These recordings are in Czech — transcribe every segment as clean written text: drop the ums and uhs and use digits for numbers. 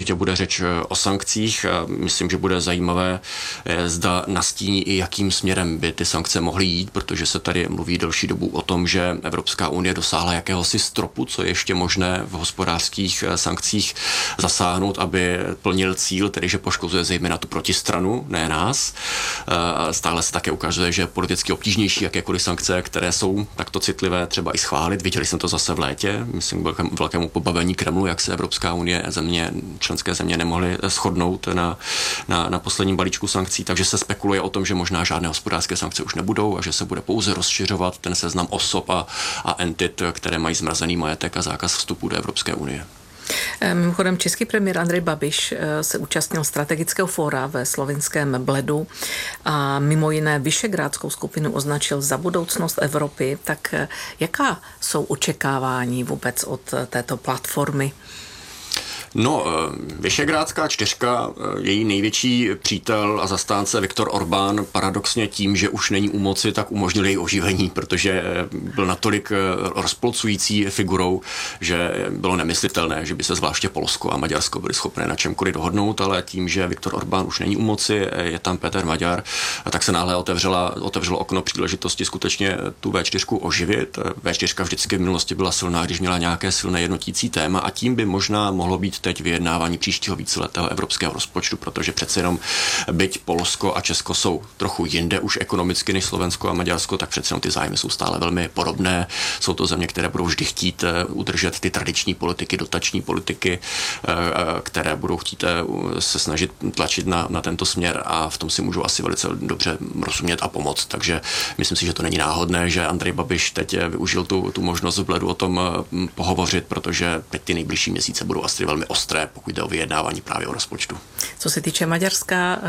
určitě bude řeč o sankcích. Myslím, že bude zajímavé, zda nastíní i jakým směrem by ty sankce mohly jít, protože se tady mluví delší dobu o tom, že Evropská unie dosáhla jakéhosi stropu, co je ještě možné v hospodářských sankcích zasáhnout, aby plnil cíl, tedy že poškozuje zejména tu protistranu, ne nás. Stále se také ukazuje, že politicky obtížnější jakékoliv sankce, které jsou takto citlivé, třeba i schválit. Viděli jsme to zase v létě, myslím velkému pobavení Kremlu, jak se Evropská unie, členské země nemohly shodnout na posledním balíčku sankcí, takže se spekuluje o tom, že možná žádné hospodářské sankce už nebudou a že se bude pouze rozšiřovat ten seznam osob a entit, které mají zmrazený majetek a zákaz vstupu do Evropské unie. Mimochodem, český premiér Andrej Babiš se účastnil strategického fóra ve slovinském Bledu a mimo jiné Visegrádskou skupinu označil za budoucnost Evropy. Tak jaká jsou očekávání vůbec od této platformy? No, Visegrádská čtyřka, její největší přítel a zastánce Viktor Orbán paradoxně tím, že už není u moci, tak umožnil její oživení, protože byl natolik rozpolcující figurou, že bylo nemyslitelné, že by se zvláště Polsko a Maďarsko byli schopné na čemkoliv dohodnout, ale tím, že Viktor Orbán už není u moci, je tam Péter Maďar, tak se náhle otevřelo okno příležitosti skutečně tu V4 oživit. V4 vždycky v minulosti byla silná, když měla nějaké silné jednotící téma a tím by možná mohlo být teď vyjednávání příštího víceletého evropského rozpočtu, protože přece jenom byť Polsko a Česko jsou trochu jinde už ekonomicky než Slovensko a Maďarsko, tak přece jenom ty zájmy jsou stále velmi podobné. Jsou to země, které budou vždy chtít udržet ty tradiční politiky, dotační politiky, které budou chtít se snažit tlačit na tento směr a v tom si můžou asi velice dobře rozumět a pomoct. Takže myslím si, že to není náhodné, že Andrej Babiš teď využil tu možnost v Bledu o tom pohovořit, protože teď ty nejbližší měsíce budou asi velmi ostré, pokud jde o vyjednávání právě o rozpočtu. Co se týče Maďarska,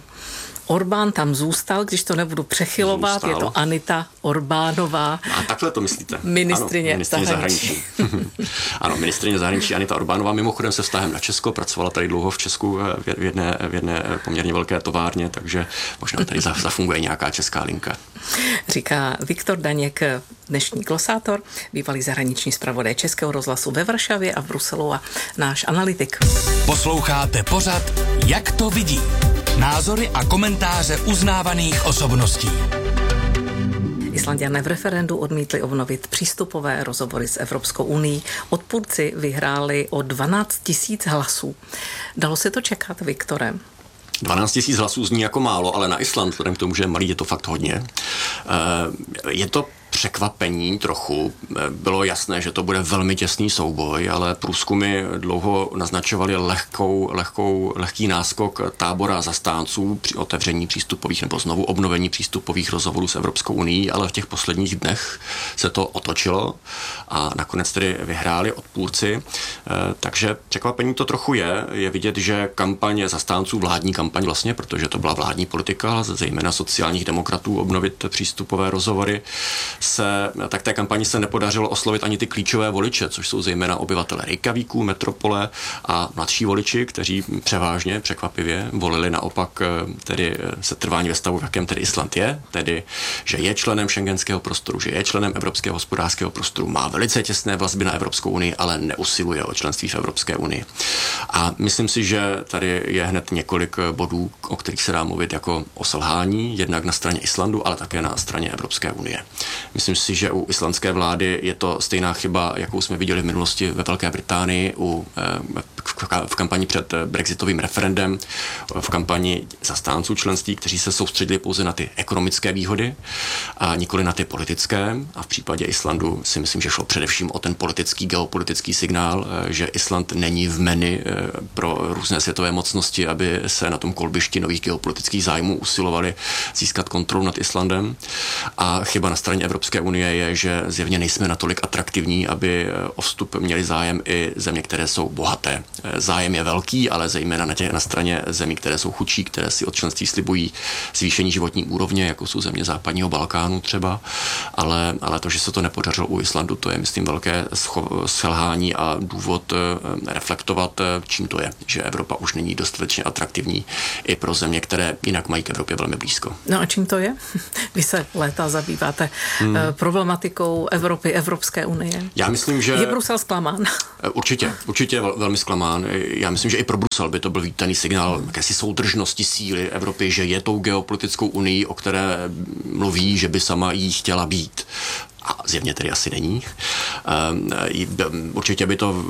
Orbán tam zůstal, když to nebudu přechylovat, je to Anita Orbánová. A takhle to myslíte? Ministryně zahraničí. Ano, ministryně zahraničí Anita Orbánová, mimochodem se vztahem na Česko, pracovala tady dlouho v Česku v jedné poměrně velké továrně, takže možná tady zafunguje nějaká česká linka. Říká Viktor Daněk, dnešní glosátor, bývalý zahraniční zpravodaj Českého rozhlasu ve Varšavě a v Bruselu a náš analytik. Posloucháte pořad Jak to vidí? Názory a komentáře uznávaných osobností. Islanďané v referendu odmítli obnovit přístupové rozhovory s Evropskou unií. Odpůrci vyhráli o 12 000 hlasů. Dalo se to čekat, Viktore? 12 000 hlasů zní jako málo, ale na Island, vzhledem k tomu, že je malý, je to fakt hodně. Je to překvapení trochu. Bylo jasné, že to bude velmi těsný souboj, ale průzkumy dlouho naznačovaly lehký náskok tábora zastánců při otevření přístupových nebo znovu obnovení přístupových rozhovorů s Evropskou unií, ale v těch posledních dnech se to otočilo a nakonec tedy vyhráli odpůrci. Takže překvapení to trochu je vidět, že kampaň zastánců, vládní kampaň vlastně, protože to byla vládní politika, zejména sociálních demokratů, obnovit přístupové rozhovory, tak té kampani se nepodařilo oslovit ani ty klíčové voliče, což jsou zejména obyvatele Reykjavíku, metropole a mladší voliči, kteří převážně, překvapivě, volili naopak tedy setrvání ve stavu, v jakém tedy Island je, tedy, že je členem schengenského prostoru, že je členem Evropského hospodářského prostoru, má velice těsné vazby na Evropskou unii, ale neusiluje o členství v Evropské unii. A myslím si, že tady je hned několik bodů, o kterých se dá mluvit jako o selhání, jednak na straně Islandu, ale také na straně Evropské unie. Myslím si, že u islandské vlády je to stejná chyba, jakou jsme viděli v minulosti ve Velké Británii v kampani před brexitovým referendem, v kampani zastánců členství, kteří se soustředili pouze na ty ekonomické výhody a nikoli na ty politické. A v případě Islandu si myslím, že šlo především o ten politický, geopolitický signál, že Island není v menu pro různé světové mocnosti, aby se na tom kolbišti nových geopolitických zájmů usilovali získat kontrolu nad Islandem. A chyba na straně Evropské unie je, že zjevně nejsme natolik atraktivní, aby o vstup měli zájem i země, které jsou bohaté. Zájem je velký, ale zejména na straně zemí, které jsou chudší, které si od členství slibují zvýšení životní úrovně, jako jsou země západního Balkánu třeba, ale to, že se to nepodařilo u Islandu, to je, myslím, velké selhání a důvod reflektovat, čím to je, že Evropa už není dostatečně atraktivní i pro země, které jinak mají k Evropě velmi blízko. No a čím to je? Vy se léta zabýváte problematikou Evropy, Evropské unie? Já myslím, že... Je Brusel zklamán? Určitě velmi zklamán. Já myslím, že i pro Brusel by to byl vítaný signál jakési soudržnosti síly Evropy, že je tou geopolitickou unii, o které mluví, že by sama jí chtěla být. A zjevně tedy asi není. Určitě by to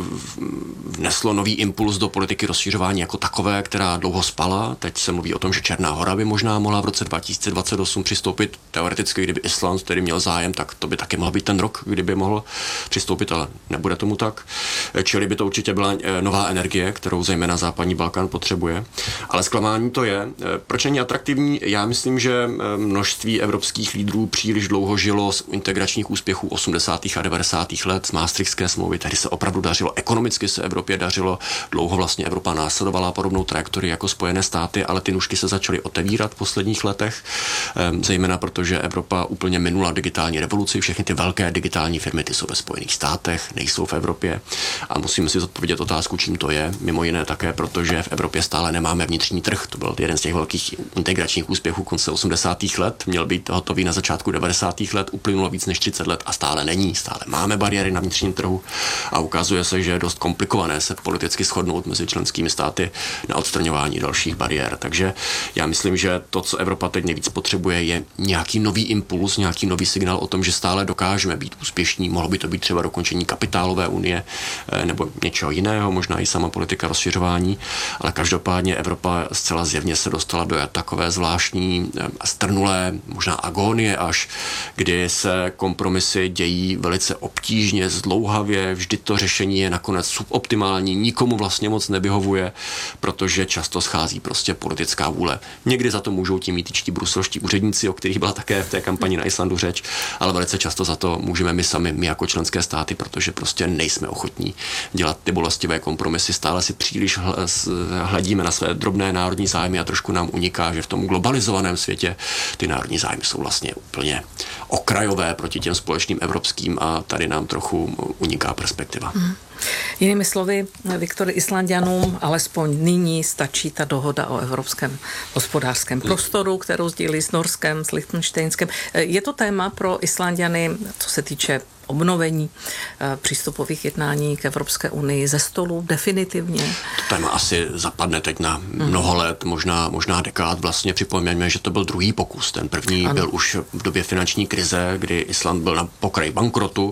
vneslo nový impuls do politiky rozšiřování jako takové, která dlouho spala. Teď se mluví o tom, že Černá Hora by možná mohla v roce 2028 přistoupit. Teoreticky, kdyby Island tedy měl zájem, tak to by taky mohl být ten rok, kdyby mohl přistoupit, ale nebude tomu tak. Čili by to určitě byla nová energie, kterou zejména západní Balkán potřebuje. Ale zklamání to je. Proč není atraktivní? Já myslím, že množství evropských lídrů příliš dlouho žilo z integračních úspěchů 80. a 90. let z Maastrichtské smlouvy. Tehdy se opravdu dařilo, ekonomicky se Evropě dařilo, dlouho vlastně Evropa následovala podobnou trajektorii jako Spojené státy, ale ty nůžky se začaly otevírat v posledních letech, zejména protože Evropa úplně minula digitální revoluci, všechny ty velké digitální firmy, ty jsou ve Spojených státech, nejsou v Evropě a musíme si zodpovědět otázku, čím to je. Mimo jiné také, protože v Evropě stále nemáme vnitřní trh. To byl jeden z těch velkých integračních úspěchů konce 80. let, měl být hotový na začátku 90. let, uplynulo víc než 30 let a stále není, stále máme bariéry na vnitřním trhu a ukazuje se, že je dost komplikované se politicky shodnout mezi členskými státy na odstraňování dalších bariér. Takže já myslím, že to, co Evropa teď nejvíc potřebuje, je nějaký nový impuls, nějaký nový signál o tom, že stále dokážeme být úspěšní. Mohlo by to být třeba dokončení kapitálové unie nebo něčeho jiného, možná i sama politika rozšiřování, ale každopádně Evropa zcela zjevně se dostala do takové zvláštní strnulé, možná agónie až, kdy se kompromisy dějí velice obtížně, zdlouhavě, vždy to řešení je nakonec suboptimální, nikomu vlastně moc nevyhovuje, protože často schází prostě politická vůle. Někdy za to můžou ti mýtičtí bruselští úředníci, o kterých byla také v té kampani na Islandu řeč, ale velice často za to můžeme my sami, my jako členské státy, protože prostě nejsme ochotní dělat ty bolestivé kompromisy, stále si příliš hledíme na své drobné národní zájmy a trošku nám uniká, že v tom globalizovaném světě ty národní zájmy jsou vlastně úplně okrajové proti těm společným evropským a tady nám trochu uniká perspektiva. Jinými slovy, Viktor, Islanďanům alespoň nyní stačí ta dohoda o evropském hospodářském prostoru, kterou sdílí s Norskem, s Lichtenštejnskem. Je to téma pro Islanďany, co se týče obnovení přístupových jednání k Evropské unii ze stolu definitivně? To téma asi zapadne teď na mnoho let, možná dekád. Vlastně připomeňme, že to byl druhý pokus. Ten první byl už v době finanční krize, kdy Island byl na pokraji bankrotu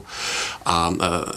a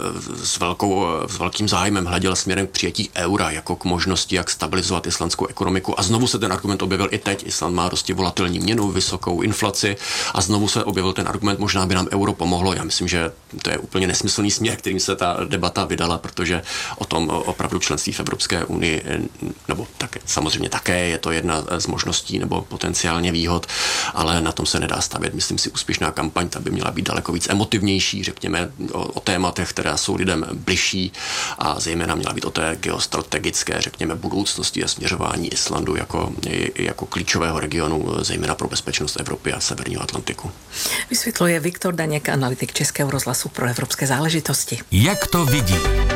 s velkým zájmem hleděl směrem k přijetí eura jako k možnosti, jak stabilizovat islandskou ekonomiku. A znovu se ten argument objevil i teď. Island má dosti volatilní měnu, vysokou inflaci a znovu se objevil ten argument, možná by nám euro pomohlo. Já myslím, že to je úplně nesmyslný směr, kterým se ta debata vydala, protože o tom opravdu členství v Evropské unii, nebo tak, samozřejmě také je to jedna z možností nebo potenciálně výhod, ale na tom se nedá stavět. Myslím si, úspěšná kampaň, ta by měla být daleko víc emotivnější, řekněme o tématech, které jsou lidem bližší a zejména měla být o té geostrategické, řekněme, budoucnosti a směřování Islandu jako klíčového regionu, zejména pro bezpečnost Evropy a Severního Atlantiku. Vysvětluje Viktor Daněk, analytik Českého rozhlasu pro evropské záležitosti. Jak to vidí?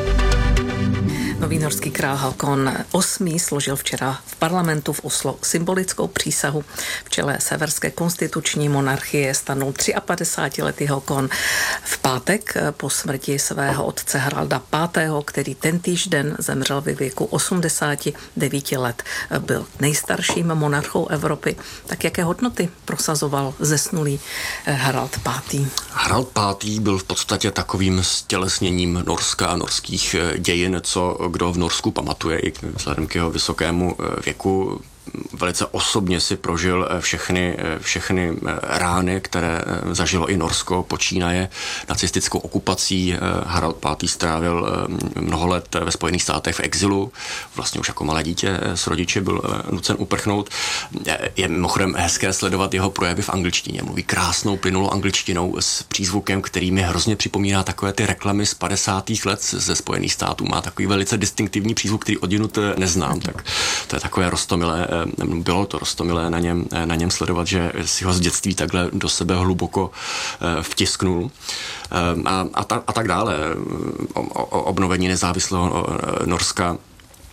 Nový norský král Haakon VIII složil včera v parlamentu v Oslo symbolickou přísahu. V čele severské konstituční monarchie stanul 53letý Haakon v pátek po smrti svého otce Haralda V., který tentýž den zemřel ve věku 89 let. Byl nejstarším monarchou Evropy. Tak jaké hodnoty prosazoval zesnulý Harald V.? Harald V. byl v podstatě takovým stělesněním Norska a norských dějin, co kdo v Norsku pamatuje i vzhledem k jeho vysokému věku. Velice osobně si prožil všechny rány, které zažilo i Norsko, počínaje nacistickou okupací. Harald V. strávil mnoho let ve Spojených státech v exilu. Vlastně už jako malé dítě s rodiči byl nucen uprchnout. Je mimochodem hezké sledovat jeho projevy v angličtině. Mluví krásnou, plynulou angličtinou s přízvukem, který mi hrozně připomíná takové ty reklamy z 50. let ze Spojených států. Má takový velice distinktivní přízvuk, který odjinud neznám. Tak to je takové roztomilé. Bylo to roztomilé na něm sledovat, že si ho z dětství takhle do sebe hluboko vtisknul a tak dále. Obnovení nezávislého Norska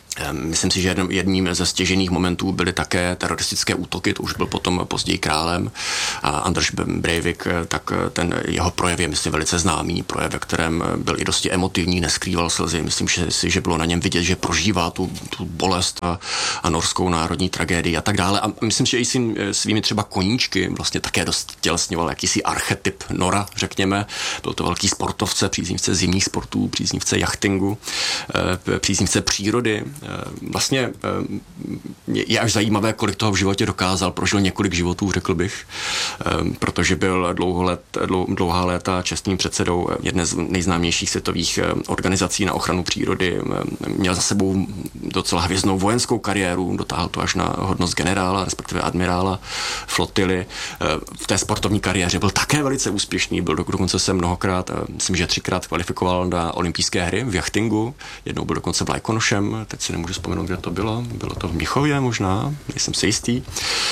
Myslím si, že jedním ze stěžejních momentů byly také teroristické útoky, to už byl potom později králem. A Anders Breivik, tak ten jeho projev je, myslím, velice známý, projev, ve kterém byl i dosti emotivní, neskrýval slzy. Myslím si, že bylo na něm vidět, že prožívá tu bolest a norskou národní tragédii a tak dále. A myslím si, že i svými třeba koníčky vlastně také dost tělesňoval jakýsi archetyp Nora, řekněme. Byl to velký sportovce, příznivce zimních sportů, příznivce jachtingu, příznivce přírody. Vlastně je až zajímavé, kolik toho v životě dokázal. Prožil několik životů, řekl bych, protože byl dlouhá léta čestným předsedou jedné z nejznámějších světových organizací na ochranu přírody. Měl za sebou docela hvězdnou vojenskou kariéru, dotáhl to až na hodnost generála, respektive admirála flotily. V té sportovní kariéře byl také velice úspěšný, byl dokonce se mnohokrát, myslím, že 3krát kvalifikoval na olympijské hry v jachtingu, jednou byl dokonce vlajkonošem, teď si nemůžu vzpomenout, kde to bylo to v Mnichově možná, nejsem si jistý,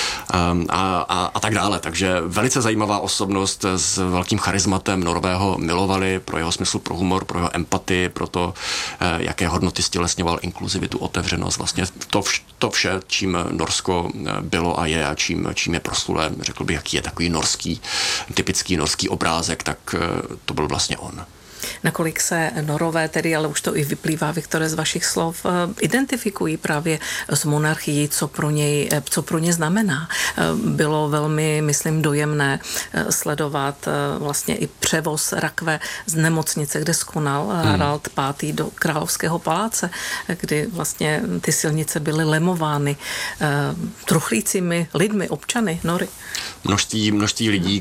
a tak dále. Takže velice zajímavá osobnost s velkým charismatem. Norové ho milovali pro jeho smysl pro humor, pro jeho empatii, pro to, jaké hodnoty stělesňoval, inkluzivitu, otevřenost. Vlastně to vše, čím Norsko bylo a je a čím je proslulé, řekl bych, jaký je takový typický norský obrázek, tak to byl vlastně on. Nakolik se Norové tedy, ale už to i vyplývá, Viktore, z vašich slov, identifikují právě s monarchií, co pro ně znamená. Bylo velmi, myslím, dojemné sledovat vlastně i převoz rakve z nemocnice, kde skonal Harald V. do Královského paláce, kdy vlastně ty silnice byly lemovány truchlícími lidmi, občany Nory. Množství lidí,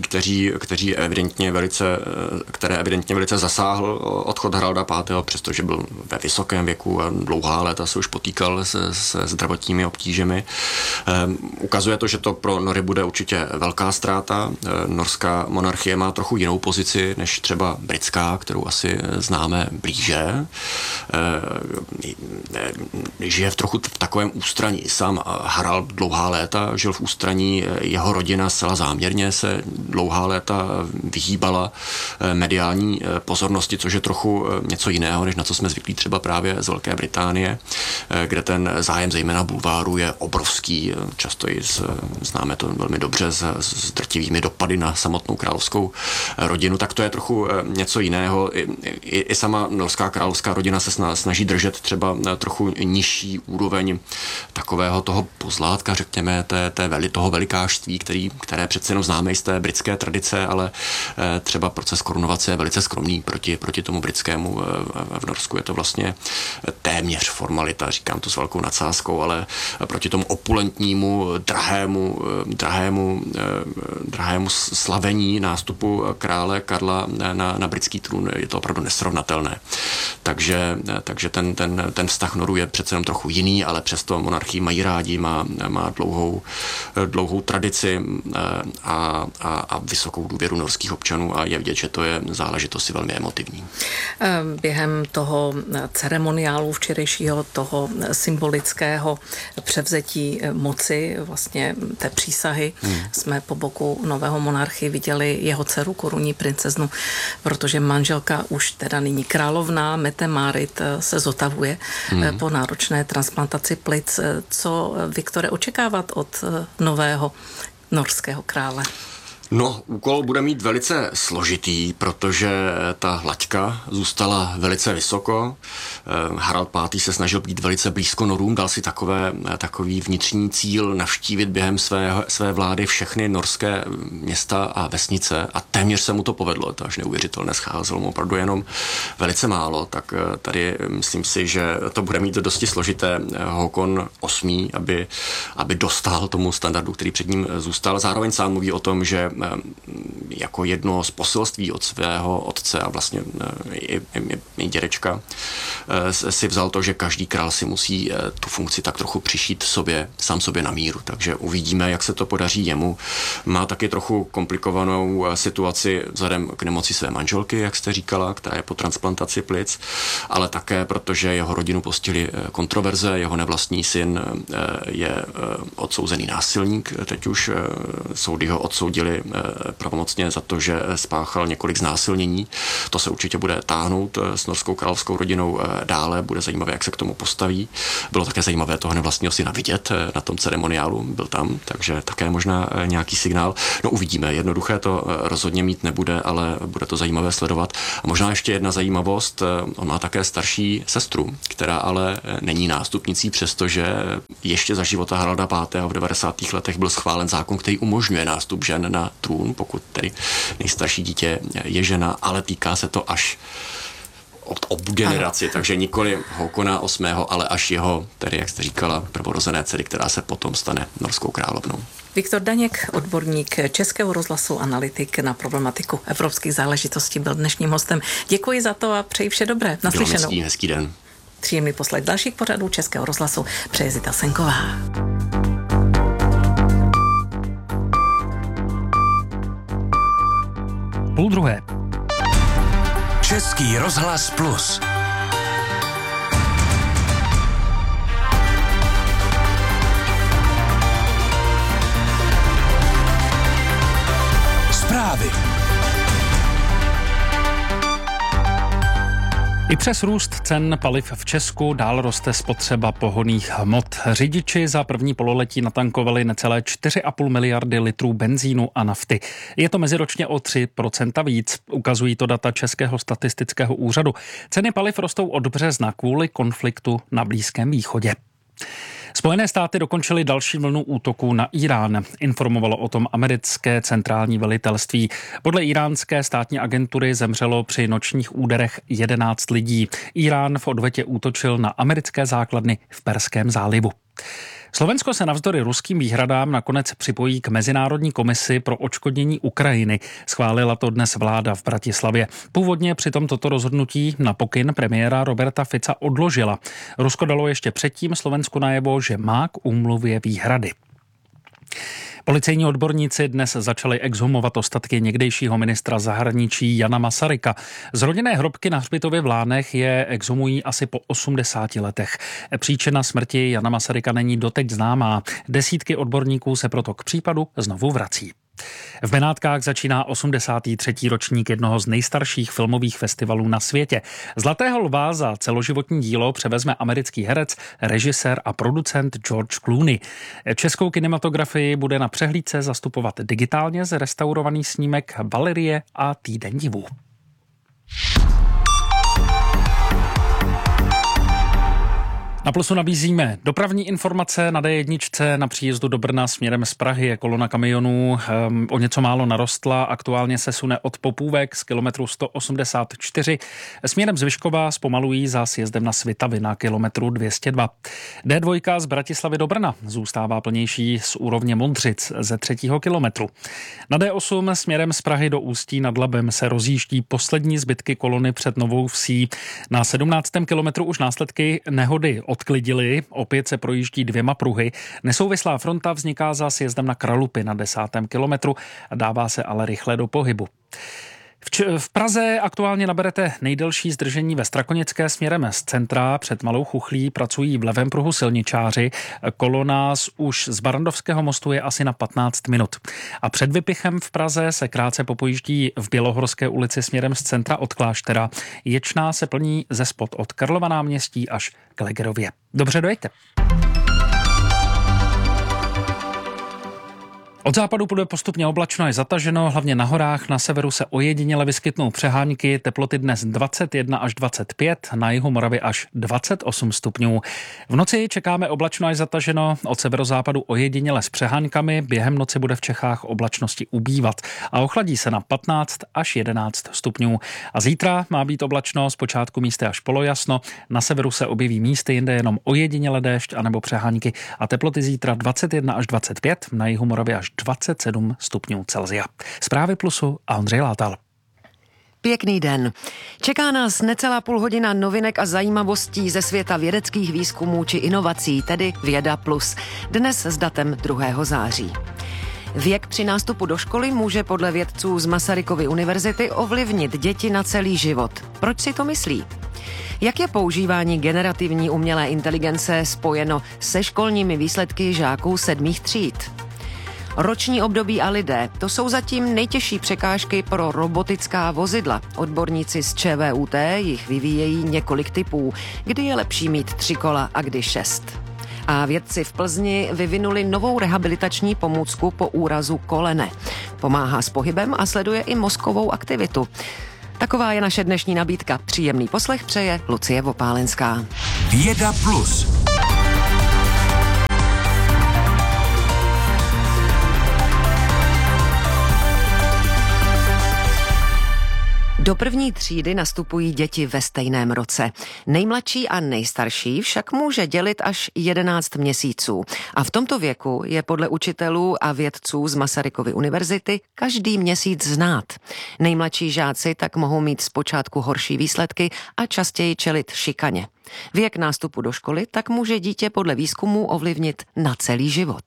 které evidentně velice zasáhlo odchod Haralda V., přestože byl ve vysokém věku a dlouhá léta se už potýkal se zdravotními obtížemi. Ukazuje to, že to pro Nory bude určitě velká ztráta. Norská monarchie má trochu jinou pozici než třeba britská, kterou asi známe blíže. Žije v takovém ústraní. Sám Harald dlouhá léta žil v ústraní, jeho rodina zcela záměrně se dlouhá léta vyhýbala mediální pozornosti, což je trochu něco jiného, než na co jsme zvyklí třeba právě z Velké Británie, kde ten zájem zejména bulváru je obrovský. Často i známe to velmi dobře s drtivými dopady na samotnou královskou rodinu, tak to je trochu něco jiného. I sama norská královská rodina se snaží držet třeba trochu nižší úroveň takového toho pozlátka, řekněme, toho velikářství, které přece jenom známe i z té britské tradice, ale třeba proces korunovace je velice skromný proti tomu britskému. V Norsku je to vlastně téměř formalita, říkám to s velkou nadsázkou, ale proti tomu opulentnímu, drahému slavení nástupu krále Karla na britský trůn je to opravdu nesrovnatelné. Takže ten vztah Norů je přece jenom trochu jiný, ale přesto monarchii mají rádi, má dlouhou tradici a vysokou důvěru norských občanů a je vidět, že to je záležitost velmi emotivní. Během toho ceremoniálu včerejšího, toho symbolického převzetí moci, vlastně té přísahy, jsme po boku nového monarchy viděli jeho dceru, korunní princeznu, protože manželka už teda nyní královna Mette-Marit se zotavuje po náročné transplantaci plic. Co, Viktore, očekávat od nového norského krále? No, úkol bude mít velice složitý, protože ta laťka zůstala velice vysoko. Harald V. se snažil být velice blízko Norům, dal si takový vnitřní cíl navštívit během své vlády všechny norské města a vesnice a téměř se mu to povedlo, to až neuvěřitelné, scházelo mu opravdu jenom velice málo, tak tady myslím si, že to bude mít dosti složité Håkon VIII, aby dostal tomu standardu, který před ním zůstal. Zároveň sám mluví o tom, že jako jedno z poselství od svého otce a vlastně i dědečka si vzal to, že každý král si musí tu funkci tak trochu přišít sám sobě na míru. Takže uvidíme, jak se to podaří jemu. Má taky trochu komplikovanou situaci vzhledem k nemoci své manželky, jak jste říkala, která je po transplantaci plic, ale také protože jeho rodinu postihly kontroverze, jeho nevlastní syn je odsouzený násilník, teď už soudy ho odsoudili pravomocně za to, že spáchal několik znásilnění. To se určitě bude táhnout s norskou královskou rodinou dále. Bude zajímavé, jak se k tomu postaví. Bylo také zajímavé toho nevlastního syna vidět na tom ceremoniálu. Byl tam, takže také možná nějaký signál. No uvidíme. Jednoduché to rozhodně mít nebude, ale bude to zajímavé sledovat. A možná ještě jedna zajímavost. On má také starší sestru, která ale není nástupnicí, přestože ještě za života Haralda V. v 90. letech byl schválen zákon, který umožňuje nástup žen na trůn, pokud tedy nejstarší dítě je žena, ale týká se to až od generaci, takže nikoli Håkona VIII., ale až jeho, tedy jak jste říkala, prvorozené dcery, která se potom stane norskou královnou. Viktor Daněk, odborník Českého rozhlasu, analytik na problematiku evropských záležitostí, byl dnešním hostem. Děkuji za to a přeji vše dobré. Naslyšenou. Hezký den. Příjemný poslech dalších pořadů Českého rozhlasu přeje Zita Senková. Půl druhé. Český rozhlas Plus. Zprávy. I přes růst cen paliv v Česku dál roste spotřeba pohonných hmot. Řidiči za první pololetí natankovali necelé 4,5 miliardy litrů benzínu a nafty. Je to meziročně o 3% víc, ukazují to data Českého statistického úřadu. Ceny paliv rostou od března kvůli konfliktu na Blízkém východě. Spojené státy dokončily další vlnu útoků na Irán. Informovalo o tom americké centrální velitelství. Podle iránské státní agentury zemřelo při nočních úderech 11 lidí. Irán v odvetě útočil na americké základny v Perském zálivu. Slovensko se navzdory ruským výhradám nakonec připojí k Mezinárodní komisi pro odškodnění Ukrajiny. Schválila to dnes vláda v Bratislavě. Původně přitom toto rozhodnutí na pokyn premiéra Roberta Fica odložila. Rusko dalo ještě předtím Slovensku najevo, že má k úmluvě výhrady. Policejní odborníci dnes začali exhumovat ostatky někdejšího ministra zahraničí Jana Masaryka. Z rodinné hrobky na hřbitově v Lánech je exhumují asi po 80 letech. Příčina smrti Jana Masaryka není doteď známá. Desítky odborníků se proto k případu znovu vrací. V Benátkách začíná 83. ročník jednoho z nejstarších filmových festivalů na světě. Zlatého lva za celoživotní dílo převezme americký herec, režisér a producent George Clooney. Českou kinematografii bude na přehlídce zastupovat digitálně zrestaurovaný snímek Valerie a Týden divů. Na Plusu nabízíme dopravní informace. Na D1 na příjezdu do Brna směrem z Prahy je kolona kamionů o něco málo narostla. Aktuálně se sune od Popůvek z kilometru 184. Směrem z Vyškova zpomalují za sjezdem na Svitavy na kilometru 202. D2 z Bratislavy do Brna zůstává plnější z úrovně Modřic ze 3. kilometru. Na D8 směrem z Prahy do Ústí nad Labem se rozjíždí poslední zbytky kolony před Novou Vsí. Na 17. kilometru už následky nehody odklidili, opět se projíždí 2 pruhy. Nesouvislá fronta vzniká za sjezdem na Kralupy na 10. kilometru a dává se ale rychle do pohybu. V Praze aktuálně naberete nejdelší zdržení ve Strakonické směrem z centra. Před Malou Chuchlí pracují v levém pruhu silničáři. Kolona už z Barandovského mostu je asi na 15 minut. A před Vypichem v Praze se krátce popojíždí v Bělohorské ulici směrem z centra od Kláštera. Ječná se plní ze spod od Karlova náměstí až k Legerově. Dobře, dojďte. Od západu bude postupně oblačno a je zataženo, hlavně na horách, na severu se ojediněle vyskytnou přehánky, teploty dnes 21 až 25, na jihu Moravy až 28 stupňů. V noci čekáme oblačno a je zataženo, od severozápadu ojediněle s přehánkami, během noci bude v Čechách oblačnosti ubývat a ochladí se na 15 až 11 stupňů. A zítra má být oblačno, zpočátku místy až polojasno, na severu se objeví místy, jinde jenom ojediněle déšť anebo přehánky a teploty zítra 21 až 25, na jihu Moravy až 27 stupňů Celsia. Zprávy Plusu a Ondřej Látal. Pěkný den. Čeká nás necelá půl hodina novinek a zajímavostí ze světa vědeckých výzkumů či inovací, tedy Věda Plus. Dnes s datem 2. září. Věk při nástupu do školy může podle vědců z Masarykovy univerzity ovlivnit děti na celý život. Proč si to myslí? Jak je používání generativní umělé inteligence spojeno se školními výsledky žáků 7. tříd? Roční období a lidé, to jsou zatím nejtěžší překážky pro robotická vozidla. Odborníci z ČVUT jich vyvíjejí několik typů, kdy je lepší mít 3 kola a kdy 6. A vědci v Plzni vyvinuli novou rehabilitační pomůcku po úrazu kolene. Pomáhá s pohybem a sleduje i mozkovou aktivitu. Taková je naše dnešní nabídka. Příjemný poslech přeje Lucie Vopálenská. Věda Plus. Do první třídy nastupují děti ve stejném roce. Nejmladší a nejstarší však může dělit až 11 měsíců. A v tomto věku je podle učitelů a vědců z Masarykovy univerzity každý měsíc znát. Nejmladší žáci tak mohou mít zpočátku horší výsledky a častěji čelit šikaně. Věk nástupu do školy tak může dítě podle výzkumů ovlivnit na celý život.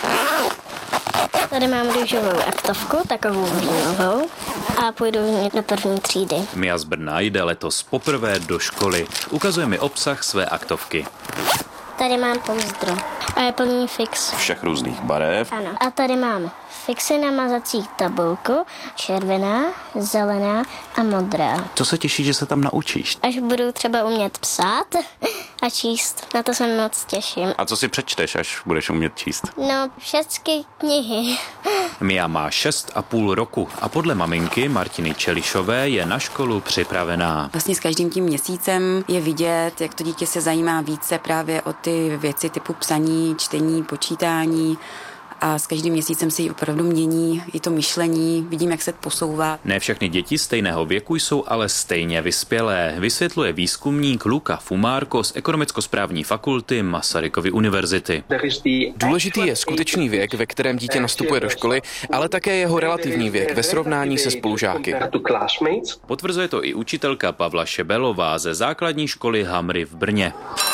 Tady mám růžovou aktovku, takovou růžovou, a půjdu do první třídy. Mia z Brna jde letos poprvé do školy. Ukazuje mi obsah své aktovky. Tady mám pouzdro a je plný fix. Všech různých barev. Ano. A tady máme fixy na mazací tabulku, červená, zelená a modrá. Co se těší, že se tam naučíš? Až budu třeba umět psát a číst, na to se moc těším. A co si přečteš, až budeš umět číst? No, všechny knihy. Mia má 6,5 roku a podle maminky Martiny Čelišové je na školu připravená. Vlastně s každým tím měsícem je vidět, jak to dítě se zajímá více právě o ty věci typu psaní, čtení, počítání. A s každým měsícem se jí opravdu mění i to myšlení, vidím, jak se posouvá. Ne všechny děti stejného věku jsou ale stejně vyspělé, vysvětluje výzkumník Luca Fumárko z Ekonomicko-správní fakulty Masarykovy univerzity. Důležitý je skutečný věk, ve kterém dítě nastupuje do školy, ale také jeho relativní věk ve srovnání se spolužáky. Potvrzuje to i učitelka Pavla Šebelová ze základní školy Hamry v Brně.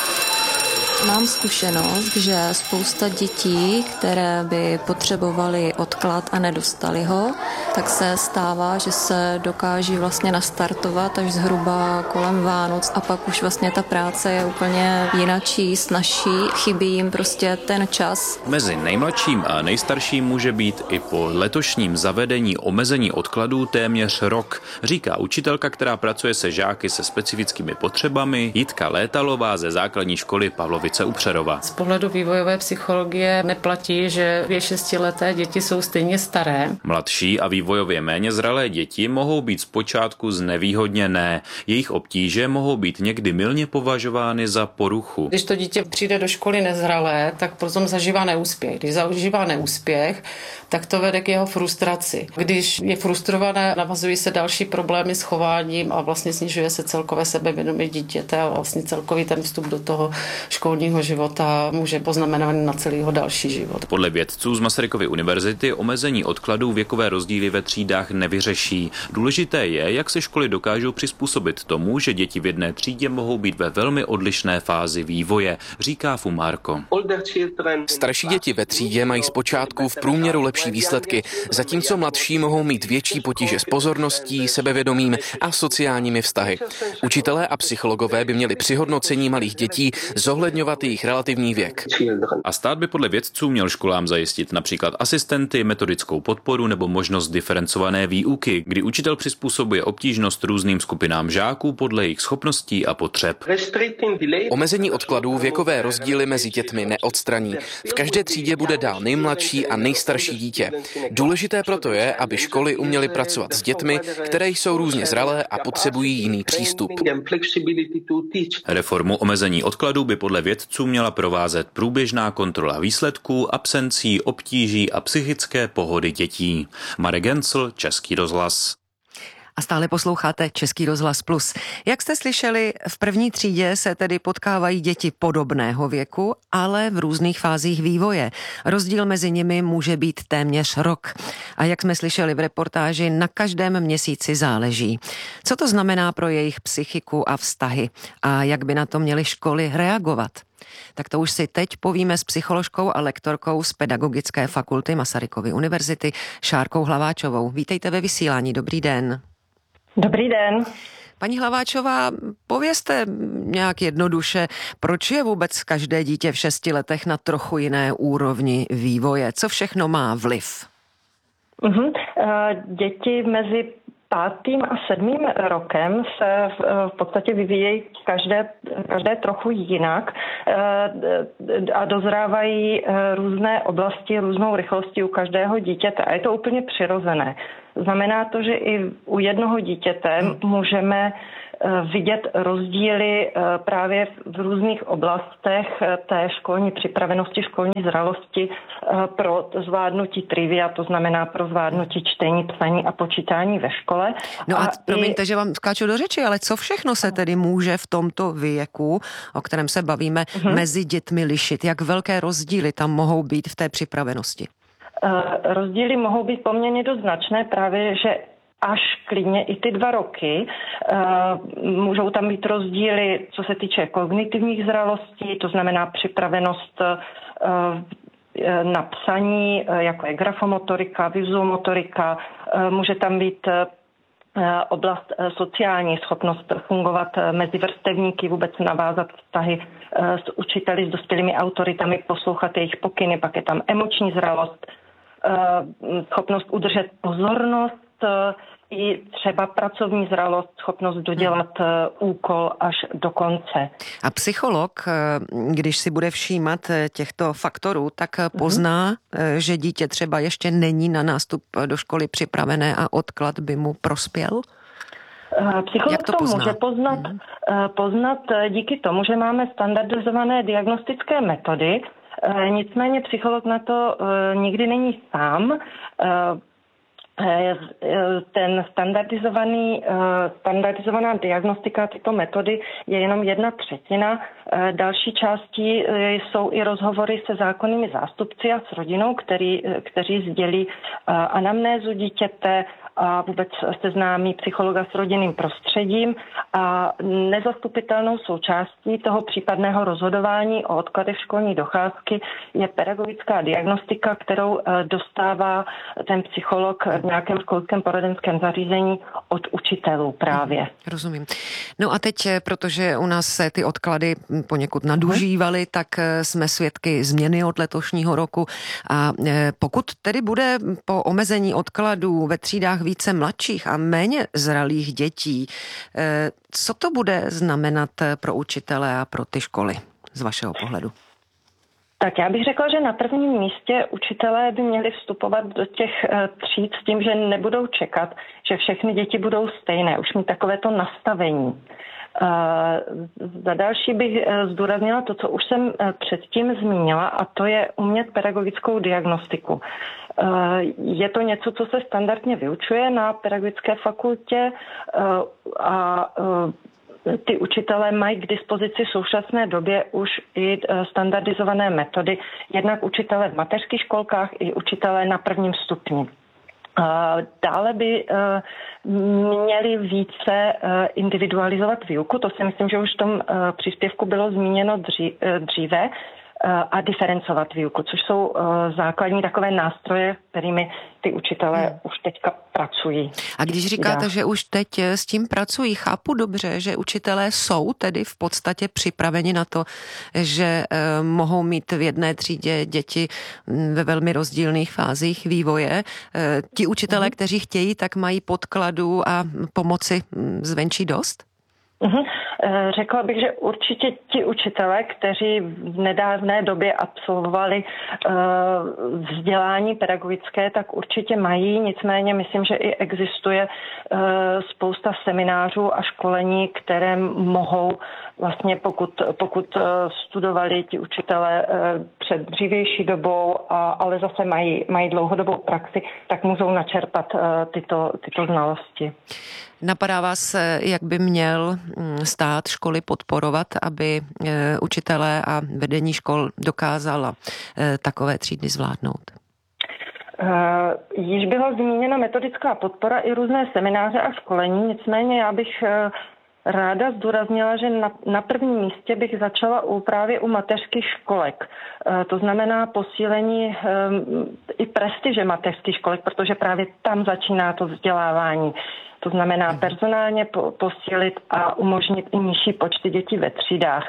Mám zkušenost, že spousta dětí, které by potřebovaly odklad a nedostali ho, tak se stává, že se dokáží vlastně nastartovat až zhruba kolem Vánoc a pak už vlastně ta práce je úplně jinačí, snazší, chybí jim prostě ten čas. Mezi nejmladším a nejstarším může být i po letošním zavedení omezení odkladů téměř rok, říká učitelka, která pracuje se žáky se specifickými potřebami, Jitka Létalová ze základní školy Pavlovice u Přerova. Z pohledu vývojové psychologie neplatí, že 6leté děti jsou stejně staré. Mladší a vývojově méně zralé děti mohou být zpočátku znevýhodněné. Jejich obtíže mohou být někdy mylně považovány za poruchu. Když to dítě přijde do školy nezralé, tak potom zažívá neúspěch. Když zažívá neúspěch, tak to vede k jeho frustraci. Když je frustrované, navazují se další problémy s chováním a vlastně snižuje se celkové sebevědomí dítěte a vlastně celkový ten vstup do toho školního života může poznamenat na celý jeho další život. Podle vědců z Masarykovy univerzity omezení odkladů věkové rozdíly ve třídách nevyřeší. Důležité je, jak se školy dokážou přizpůsobit tomu, že děti v jedné třídě mohou být ve velmi odlišné fázi vývoje, říká Fumárko. Starší děti ve třídě mají zpočátku v průměru lepší výsledky, zatímco mladší mohou mít větší potíže s pozorností, sebevědomím a sociálními vztahy. Učitelé a psychologové by měli při hodnocení malých dětí zohledňovat jejich relativní věk. A stát by podle vědců měl školám zajistit například asistenty, metodickou podporu nebo možnost diferencované výuky, kdy učitel přizpůsobuje obtížnost různým skupinám žáků podle jejich schopností a potřeb. Omezení odkladů věkové rozdíly mezi dětmi neodstraní. V každé třídě bude dál nejmladší a nejstarší dítě. Důležité proto je, aby školy uměly pracovat s dětmi, které jsou různě zralé a potřebují jiný přístup. Reformu omezení odkladů by podle vědců měla provázet průběžná kontrola výsledků, absencí, obtíží a psychické pohody dětí. Marek Gencl, Český rozhlas. A stále posloucháte Český rozhlas Plus. Jak jste slyšeli, v první třídě se tedy potkávají děti podobného věku, ale v různých fázích vývoje. Rozdíl mezi nimi může být téměř rok. A jak jsme slyšeli v reportáži, na každém měsíci záleží. Co to znamená pro jejich psychiku a vztahy? A jak by na to měly školy reagovat? Tak to už si teď povíme s psycholožkou a lektorkou z Pedagogické fakulty Masarykovy univerzity Šárkou Hlaváčovou. Vítejte ve vysílání, dobrý den. Dobrý den. Paní Hlaváčová, povězte nějak jednoduše, proč je vůbec každé dítě v 6 letech na trochu jiné úrovni vývoje? Co všechno má vliv? Děti mezi 5. a 7. rokem se v podstatě vyvíjejí každé trochu jinak a dozrávají různé oblasti různou rychlostí u každého dítěte a je to úplně přirozené. Znamená to, že i u jednoho dítěte můžeme vidět rozdíly právě v různých oblastech té školní připravenosti, školní zralosti pro zvládnutí trivia, to znamená pro zvládnutí čtení, psaní a počítání ve škole. No a promiňte, že vám skáču do řeči, ale co všechno se tedy může v tomto věku, o kterém se bavíme, mezi dětmi lišit? Jak velké rozdíly tam mohou být v té připravenosti? Rozdíly mohou být poměrně dost značné, právě že až klidně i ty 2 roky. Můžou tam být rozdíly, co se týče kognitivních zralostí, to znamená připravenost na psaní, jako je grafomotorika, vizuomotorika. Může tam být oblast sociální, schopnost fungovat mezi vrstevníky, vůbec navázat vztahy s učiteli, s dospělými autoritami, poslouchat jejich pokyny, pak je tam emoční zralost, schopnost udržet pozornost, i třeba pracovní zralost, schopnost dodělat úkol až do konce. A psycholog, když si bude všímat těchto faktorů, tak pozná, že dítě třeba ještě není na nástup do školy připravené a odklad by mu prospěl? Psycholog to může poznat díky tomu, že máme standardizované diagnostické metody, nicméně psycholog na to nikdy není sám. Ten standardizovaná diagnostika tyto metody je jenom 1/3. Další částí jsou i rozhovory se zákonnými zástupci a s rodinou, kteří sdělí anamnézu dítěte a vůbec seznámí psychologa s rodinným prostředím a nezastupitelnou součástí toho případného rozhodování o odkladech školní docházky je pedagogická diagnostika, kterou dostává ten psycholog v nějakém školském poradenském zařízení od učitelů právě. Rozumím. No a teď, protože u nás se ty odklady poněkud nadužívaly, tak jsme svědky změny od letošního roku a pokud tedy bude po omezení odkladů ve třídách více mladších a méně zralých dětí, co to bude znamenat pro učitele a pro ty školy z vašeho pohledu? Tak já bych řekla, že na prvním místě učitelé by měli vstupovat do těch tříd s tím, že nebudou čekat, že všechny děti budou stejné, už mít takovéto nastavení. Za další bych zdůraznila to, co už jsem předtím zmínila, a to je umět pedagogickou diagnostiku. Je to něco, co se standardně vyučuje na pedagogické fakultě a ty učitelé mají k dispozici v současné době už i standardizované metody, jednak učitelé v mateřských školkách i učitelé na 1. stupni. Dále by měli více individualizovat výuku, to si myslím, že už v tom příspěvku bylo zmíněno dříve, a diferencovat výuku, což jsou základní takové nástroje, kterými ty učitelé už teďka pracují. A když říkáte, že už teď s tím pracují, chápu dobře, že učitelé jsou tedy v podstatě připraveni na to, že mohou mít v jedné třídě děti ve velmi rozdílných fázích vývoje. Ti učitelé, kteří chtějí, tak mají podkladů a pomoci zvenčí dost? Řekla bych, že určitě ti učitelé, kteří v nedávné době absolvovali vzdělání pedagogické, tak určitě mají, nicméně myslím, že i existuje spousta seminářů a školení, které mohou vlastně, pokud studovali ti učitelé před dřívější dobou, ale zase mají dlouhodobou praxi, tak můžou načerpat tyto znalosti. Napadá vás, jak by měl stát školy podporovat, aby učitelé a vedení škol dokázala takové třídy zvládnout? Již byla zmíněna metodická podpora i různé semináře a školení, nicméně já bych ráda zdůraznila, že na prvním místě bych začala právě u mateřských školek. To znamená posílení i prestiže mateřských školek, protože právě tam začíná to vzdělávání. To znamená personálně posílit a umožnit i nižší počty dětí ve třídách.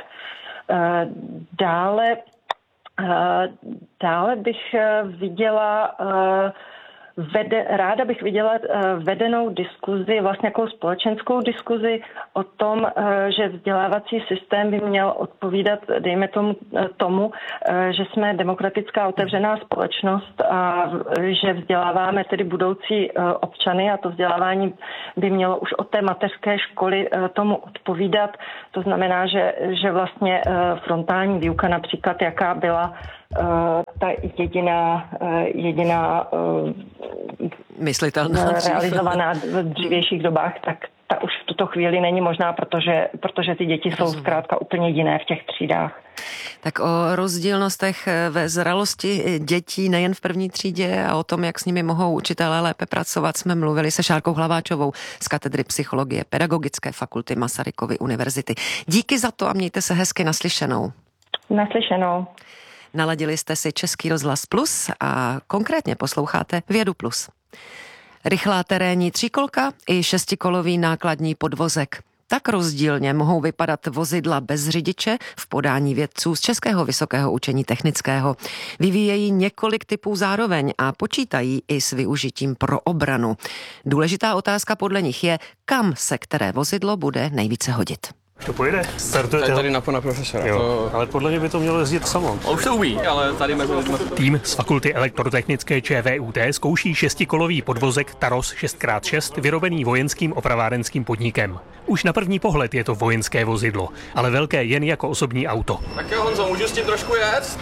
Dále bych viděla ráda bych viděla vedenou diskuzi, vlastně jako společenskou diskuzi o tom, že vzdělávací systém by měl odpovídat, dejme tomu, že jsme demokratická otevřená společnost a že vzděláváme tedy budoucí občany a to vzdělávání by mělo už od té mateřské školy tomu odpovídat. To znamená, že vlastně frontální výuka například, jaká byla ta jediná myslitelná realizovaná v dřívějších dobách, tak ta už v tuto chvíli není možná, protože ty děti jsou zkrátka úplně jiné v těch třídách. Tak o rozdílnostech ve zralosti dětí nejen v první třídě a o tom, jak s nimi mohou učitelé lépe pracovat, jsme mluvili se Šárkou Hlaváčovou z katedry psychologie Pedagogické fakulty Masarykovy univerzity. Díky za to a mějte se hezky naslyšenou. Naslyšenou. Naladili jste si Český rozhlas Plus a konkrétně posloucháte Vědu Plus. Rychlá terénní tříkolka i šestikolový nákladní podvozek. Tak rozdílně mohou vypadat vozidla bez řidiče v podání vědců z Českého vysokého učení technického. Vyvíjejí několik typů zároveň a počítají i s využitím pro obranu. Důležitá otázka podle nich je, kam se které vozidlo bude nejvíce hodit. To pojede? Startujete tady na profesora. Jo, ale podle mě by to mělo jezdit samo. Už to umí, ale tady mezi lidmi. Tým z Fakulty elektrotechnické ČVUT zkouší šestikolový podvozek Taros 6x6 vyrobený vojenským opravárenským podnikem. Už na první pohled je to vojenské vozidlo, ale velké jen jako osobní auto. Tak jo, Honzo, můžu s tím trošku jet?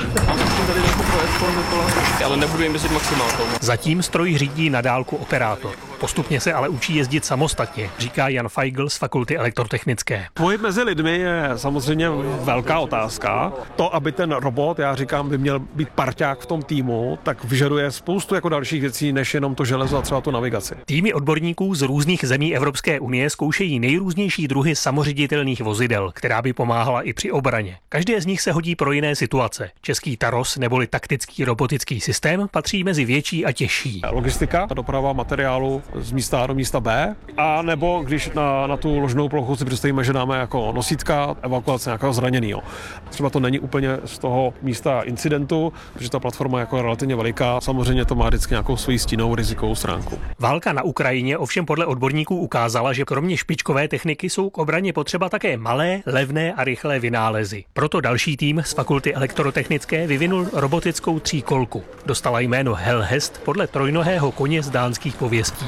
Ale nebudu jim jezdit maximálně. Zatím stroj řídí na dálku operátor. Postupně se ale učí jezdit samostatně, říká Jan Feigl z Fakulty elektrotechnické. Pohyb mezi lidmi je samozřejmě velká otázka. To, aby ten robot, já říkám, by měl být parťák v tom týmu, tak vyžaduje spoustu jako dalších věcí, než jenom to železo a třeba tu navigaci. Týmy odborníků z různých zemí Evropské unie zkoušejí nejrůznější druhy samoředitelných vozidel, která by pomáhala i při obraně. Každé z nich se hodí pro jiné situace. Český Taros neboli taktický robotický systém patří mezi větší a těžší. Logistika, doprava materiálu z místa A do místa B, a nebo když na tu ložnou plochu si představíme, že dáme jako nosítka, evakuace nějakého zraněného. Třeba to není úplně z toho místa incidentu, protože ta platforma je jako relativně veliká, samozřejmě to má vždycky nějakou svoji stínovou rizikovou stránku. Válka na Ukrajině ovšem podle odborníků ukázala, že kromě špičkové techniky jsou k obraně potřeba také malé, levné a rychlé vynálezy. Proto další tým z Fakulty elektrotechnické vyvinul robotickou tříkolku. Dostala jméno Hellhest podle trojnohého koně z dánských pověstí.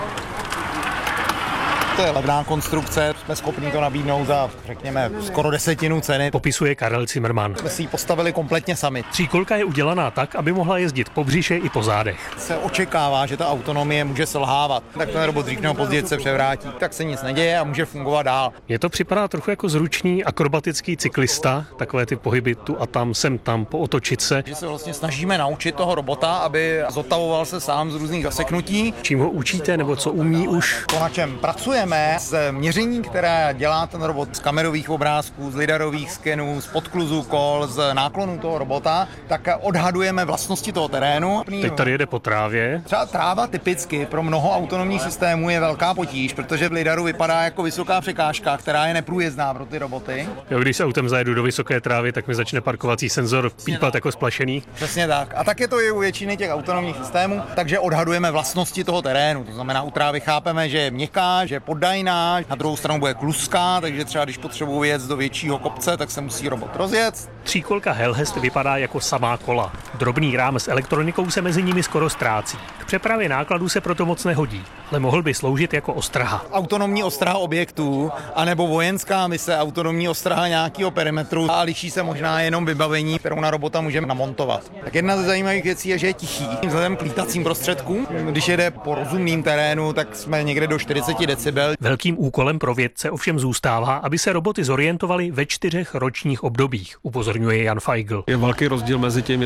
To je levná konstrukce, jsme schopni to nabídnout za, řekněme, skoro 10 ceny. Popisuje Karel Zimmermann. Jsme si ji postavili kompletně sami. Tříkolka je udělaná tak, aby mohla jezdit po břiše i po zádech. Se očekává, že ta autonomie může selhávat. Tak ten robot dřív nebo později se převrátí, tak se nic neděje a může fungovat dál. Mně to připadá trochu jako zručný akrobatický cyklista, takové ty pohyby tu a tam, sem tam, pootočit se. Že se vlastně snažíme naučit toho robota, aby zotavoval se sám z různých zaseknutí. Čím ho učíte nebo co umí už? To, na čem pracujeme, z měření, které dělá ten robot z kamerových obrázků, z lidarových skenů, z podkluzu kol, z náklonu toho robota, tak odhadujeme vlastnosti toho terénu. Teď tady jede po trávě. Třeba tráva typicky pro mnoho autonomních systémů je velká potíž, protože v lidaru vypadá jako vysoká překážka, která je neprůjezdná pro ty roboty. Jo, když se autem zajedu do vysoké trávy, tak mi začne parkovací senzor pípat jako splašený. Přesně tak. A tak je to i u většiny těch autonomních systémů, takže odhadujeme vlastnosti toho terénu. To znamená, u trávy chápeme, že je měkká, že je poddajná, na druhou stranu bude kluská, takže třeba když potřebuji jet do většího kopce, tak se musí robot rozjet. Tříkolka Hellhest vypadá jako samá kola. Drobný rám s elektronikou se mezi nimi skoro ztrácí. K přepravě nákladů se proto moc nehodí, ale mohl by sloužit jako ostraha. Autonomní ostraha objektů, anebo vojenská mise, autonomní ostraha nějakého perimetru, a liší se možná jenom vybavení, kterou na robota můžeme namontovat. Tak jedna ze zajímavých věcí je, že je tichý vzhledem k lítacím prostředkům. Když jede po rozumným terénu, tak jsme někde do 40 decibel. Velkým úkolem pro vědce ovšem zůstává, aby se roboty zorientovaly ve 4 ročních obdobích, upozorňuje Jan Feigl. Je velký rozdíl mezi tím jezdit v zimě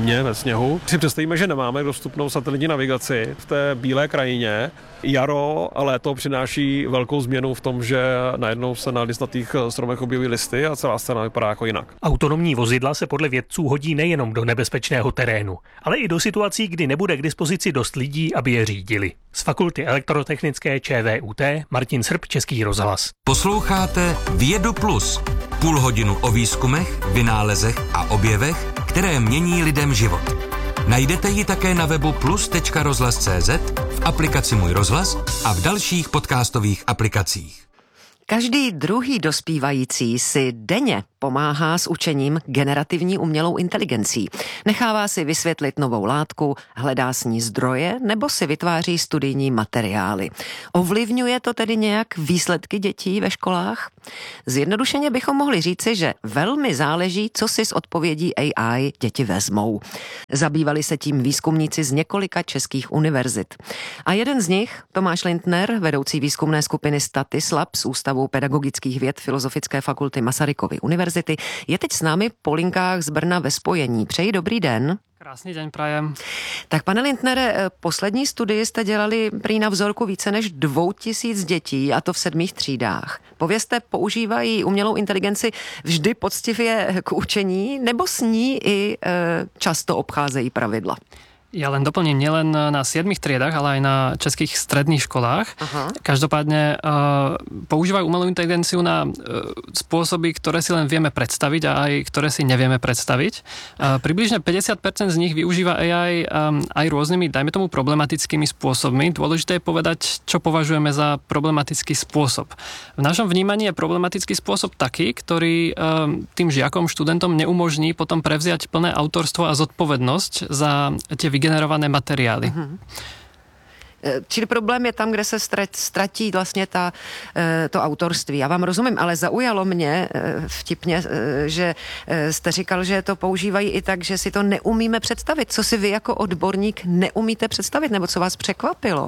zimě ve sněhu. Si představíme, že nemáme dostupnou satelitní navigaci v té bílé krajině. Jaro a léto přináší velkou změnu v tom, že najednou se na listnatých stromech objeví listy a celá scéna vypadá jako jinak. Autonomní vozidla se podle vědců hodí nejenom do nebezpečného terénu, ale i do situací, kdy nebude k dispozici dost lidí, aby je řídili. Z Fakulty elektrotechnické ČVUT Martin Srb, Český rozhlas. Posloucháte Vědu Plus. Půl hodinu o výzkumech, vynálezech a objevech, které mění lidem život. Najdete ji také na webu plus.rozhlas.cz, v aplikaci Můj rozhlas a v dalších podcastových aplikacích. Každý druhý dospívající si denně pomáhá s učením generativní umělou inteligencí. Nechává si vysvětlit novou látku, hledá s ní zdroje nebo si vytváří studijní materiály. Ovlivňuje to tedy nějak výsledky dětí ve školách? Zjednodušeně bychom mohli říci, že velmi záleží, co si z odpovědí AI děti vezmou. Zabývali se tím výzkumníci z několika českých univerzit. A jeden z nich, Tomáš Lindner, vedoucí výzkumné skupiny Statislab z Ústavu pedagogických věd Filozofické fakulty Masarykovy univerzity, je teď s námi po linkách z Brna ve spojení. Přeji dobrý den. Krásný den prajem. Tak pane Lindnere, poslední studii jste dělali prý na vzorku více než 2000 dětí, a to v 7 třídách. Povězte, používají umělou inteligenci vždy poctivě k učení, nebo s ní i často obcházejí pravidla? Ja len doplním, nielen na 7 triedách, ale aj na českých stredných školách. Aha. Každopádne používajú umelú inteligenciu na spôsoby, ktoré si len vieme predstaviť a aj ktoré si nevieme predstaviť. Približne 50% z nich využíva AI aj rôznymi, dajme tomu, problematickými spôsobmi. Dôležité je povedať, čo považujeme za problematický spôsob. V našom vnímaní je problematický spôsob taký, ktorý tým žiakom, študentom neumožní potom prevziať plné autorstvo a zodpovednosť za tie generované materiály. Čili problém je tam, kde se ztratí vlastně to autorství. Já vám rozumím, ale zaujalo mě vtipně, že jste říkal, že to používají i tak, že si to neumíme představit. Co si vy jako odborník neumíte představit, nebo co vás překvapilo?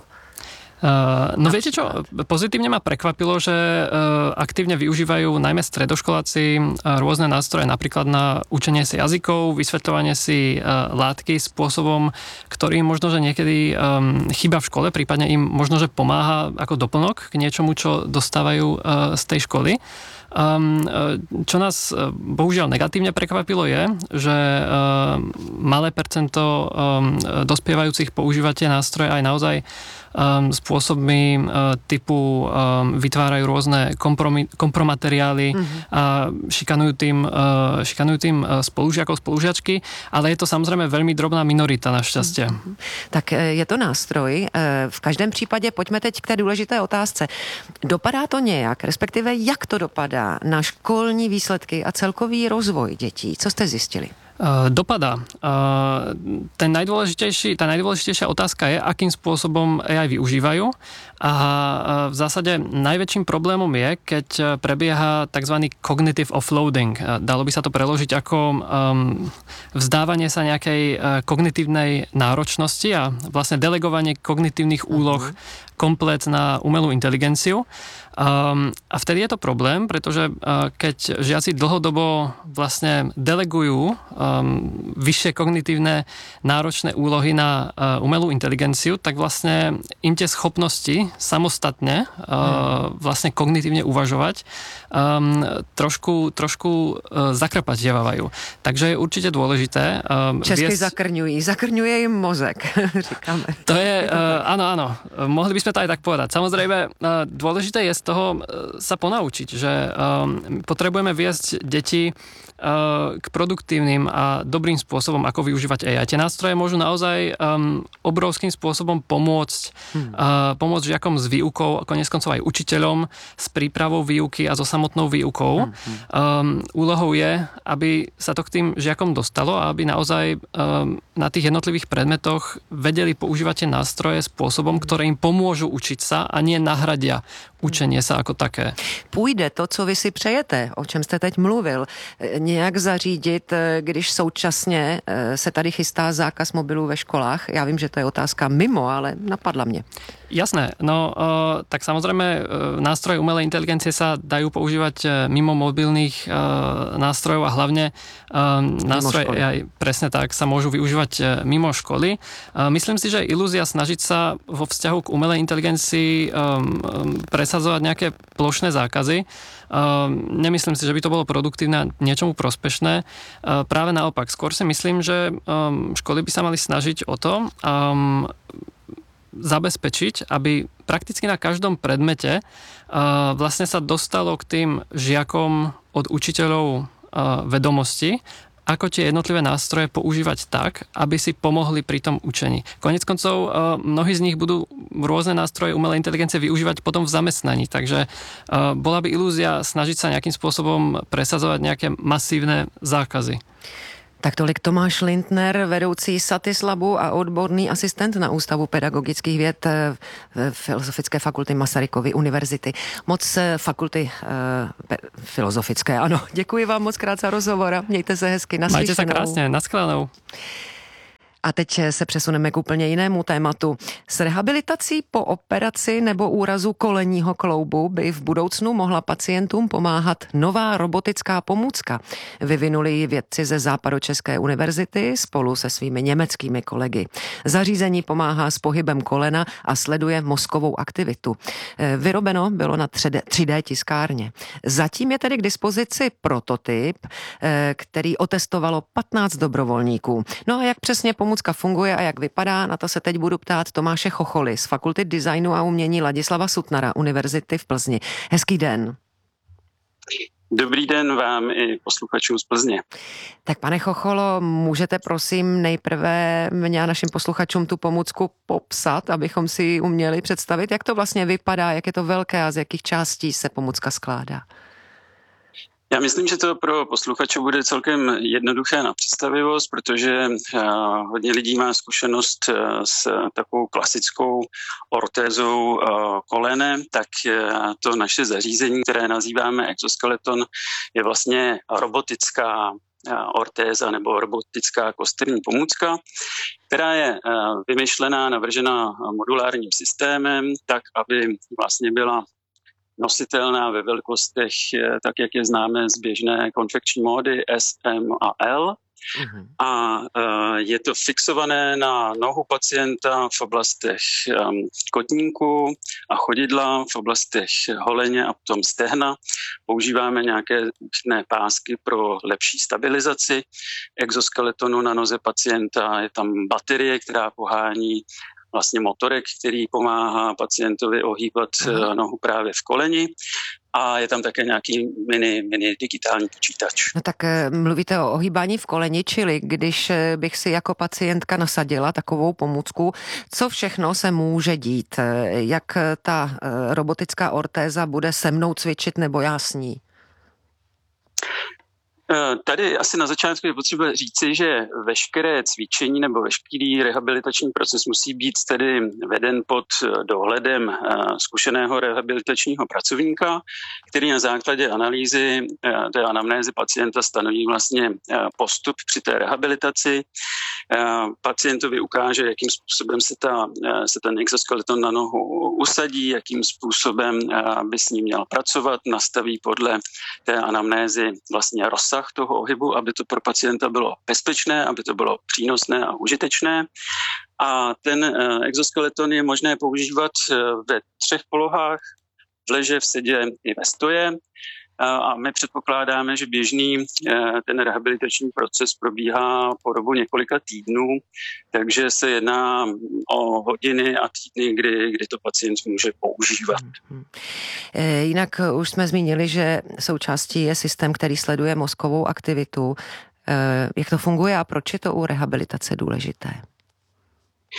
No viete čo, pozitívne ma prekvapilo, že aktívne využívajú najmä stredoškoláci rôzne nástroje, napríklad na učenie si jazykov, vysvetľovanie si látky spôsobom, ktorý možno, že niekedy chýba v škole, prípadne im možno, že pomáha ako doplnok k niečomu, čo dostávajú z tej školy. Čo nás bohužiaľ negatívne prekvapilo je, že malé percento dospievajúcich používa tie nástroje aj naozaj spôsobmi typu vytvárajú rôzne kompromateriály a šikanujú tým spolužiakov, spolužiačky, ale je to samozrejme veľmi drobná minorita našťastie. Tak je to nástroj. V každém případě pojďme teď k té důležité otázce. Dopadá to nějak, respektive jak to dopadá na školní výsledky a celkový rozvoj dětí? Co jste zjistili? Dopadá. Tá najdôležitejšia otázka je, akým spôsobom AI využívajú. A v zásade najväčším problémom je, keď prebieha tzv. Cognitive offloading. Dalo by sa to preložiť ako vzdávanie sa nejakej kognitívnej náročnosti a vlastne delegovanie kognitívnych úloh komplet na umelú inteligenciu. A vtedy je to problém, pretože keď žiaci dlhodobo vlastne delegujú vyššie kognitívne náročné úlohy na umelú inteligenciu, tak vlastne im tie schopnosti samostatne vlastne kognitívne uvažovať trošku zakrpatiavajú. Takže je určite dôležité Česky zakrňuje im mozek, říkáme. To je, áno, mohli by sme to aj tak povedať. Samozrejme, dôležité je z toho sa ponaučiť, že potrebujeme viesť deti k produktívnym a dobrým spôsobom, ako využívať AI. Tie nástroje môžu naozaj obrovským spôsobom pomôcť žiakom s výukou, koniec koncov aj učiteľom, s prípravou výuky a so samotnou výukou. Úlohou je, aby sa to k tým žiakom dostalo a aby naozaj na tých jednotlivých predmetoch vedeli používať tie nástroje spôsobom, ktoré im pomôžu učiť sa a nie nahradia učenie sa ako také. Půjde to, co vy si přejete, o čem jste teď mluvil, nějak zařídit, když současně se tady chystá zákaz mobilů ve školách? Já vím, že to je otázka mimo, ale napadla mě. Jasné, no tak samozrejme nástroje umelej inteligencie sa dajú používať mimo mobilných nástrojov a hlavne nástroje AI, presne tak, sa môžu využívať mimo školy. Myslím si, že je ilúzia snažiť sa vo vzťahu k umelej inteligencii presadzovať nejaké plošné zákazy. Nemyslím si, že by to bolo produktívne a niečomu prospešné. Práve naopak, skôr si myslím, že školy by sa mali snažiť o to, zabezpečiť, aby prakticky na každom predmete vlastne sa dostalo k tým žiakom od učiteľov vedomosti, ako tie jednotlivé nástroje používať tak, aby si pomohli pri tom učení. Koniec koncov, mnohí z nich budú rôzne nástroje umelej inteligencie využívať potom v zamestnaní, takže bola by ilúzia snažiť sa nejakým spôsobom presadzovať nejaké masívne zákazy. Tak tolik Tomáš Lindner, vedoucí Satislabu a odborný asistent na Ústavu pedagogických věd Filozofické fakulty Masarykovy univerzity. Moc fakulty filozofické, ano. Děkuji vám moc krát za rozhovor a mějte se hezky. Naslyšenou. Majte se krásně, naschledanou. A teď se přesuneme k úplně jinému tématu. S rehabilitací po operaci nebo úrazu kolenního kloubu by v budoucnu mohla pacientům pomáhat nová robotická pomůcka. Vyvinuli ji vědci ze Západočeské univerzity spolu se svými německými kolegy. Zařízení pomáhá s pohybem kolena a sleduje mozkovou aktivitu. Vyrobeno bylo na 3D tiskárně. Zatím je tedy k dispozici prototyp, který otestovalo 15 dobrovolníků. No a jak přesně pomůcka funguje a jak vypadá, na to se teď budu ptát Tomáše Chocholy z Fakulty designu a umění Ladislava Sutnara Univerzity v Plzni. Hezký den. Dobrý den vám i posluchačům z Plzně. Tak pane Chocholo, můžete prosím nejprve mě a našim posluchačům tu pomůcku popsat, abychom si ji uměli představit, jak to vlastně vypadá, jak je to velké a z jakých částí se pomůcka skládá? Já myslím, že to pro posluchače bude celkem jednoduché na představivost, protože hodně lidí má zkušenost s takovou klasickou ortézou kolene, tak to naše zařízení, které nazýváme exoskeleton, je vlastně robotická ortéza nebo robotická kosterní pomůcka, která je vymyšlená, navržena modulárním systémem, tak aby vlastně byla nositelná ve velikostech, tak jak je známe z běžné konfekční módy S, M a L. A je to fixované na nohu pacienta v oblastech kotníku a chodidla, v oblastech holeně a potom stehna. Používáme nějaké úchytné pásky pro lepší stabilizaci exoskeletonu na noze pacienta. Je tam baterie, která pohání vlastně motorek, který pomáhá pacientovi ohýbat nohu právě v koleni. A je tam také nějaký mini digitální počítač. No tak mluvíte o ohýbání v koleni, čili když bych si jako pacientka nasadila takovou pomůcku, co všechno se může dít? Jak ta robotická ortéza bude se mnou cvičit nebo já s ní? Tady asi na začátku je potřeba říci, že veškeré cvičení nebo veškerý rehabilitační proces musí být tedy veden pod dohledem zkušeného rehabilitačního pracovníka, který na základě analýzy té anamnézy pacienta stanoví vlastně postup při té rehabilitaci. Pacientovi ukáže, jakým způsobem se ten exoskeleton na nohu usadí, jakým způsobem by s ním měl pracovat, nastaví podle té anamnézy vlastně rozsah toho ohybu, aby to pro pacienta bylo bezpečné, aby to bylo přínosné a užitečné. A ten exoskeleton je možné používat ve 3 polohách, v leže, v sedě i ve stoje. A my předpokládáme, že běžný ten rehabilitační proces probíhá po dobu několika týdnů, takže se jedná o hodiny a týdny, kdy to pacient může používat. Jinak už jsme zmínili, že součástí je systém, který sleduje mozkovou aktivitu. Jak to funguje a proč je to u rehabilitace důležité?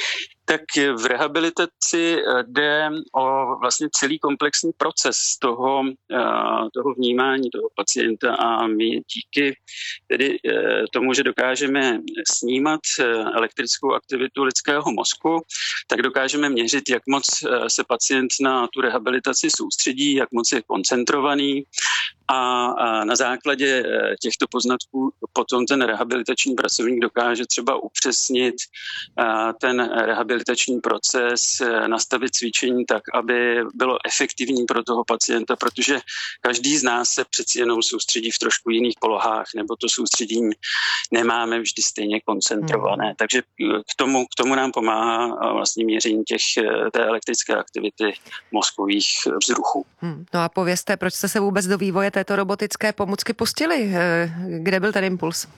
tak v rehabilitaci jde o vlastně celý komplexní proces toho vnímání toho pacienta a my díky tedy tomu, že dokážeme snímat elektrickou aktivitu lidského mozku, tak dokážeme měřit, jak moc se pacient na tu rehabilitaci soustředí, jak moc je koncentrovaný a na základě těchto poznatků potom ten rehabilitační pracovník dokáže třeba upřesnit ten rehabilitační proces, nastavit cvičení tak, aby bylo efektivní pro toho pacienta, protože každý z nás se přeci jenom soustředí v trošku jiných polohách, nebo to soustředění nemáme vždy stejně koncentrované. Takže k tomu nám pomáhá vlastně měření té elektrické aktivity mozkových vzruchů. No a povězte, proč jste se vůbec do vývoje této robotické pomůcky pustili? Kde byl ten impuls?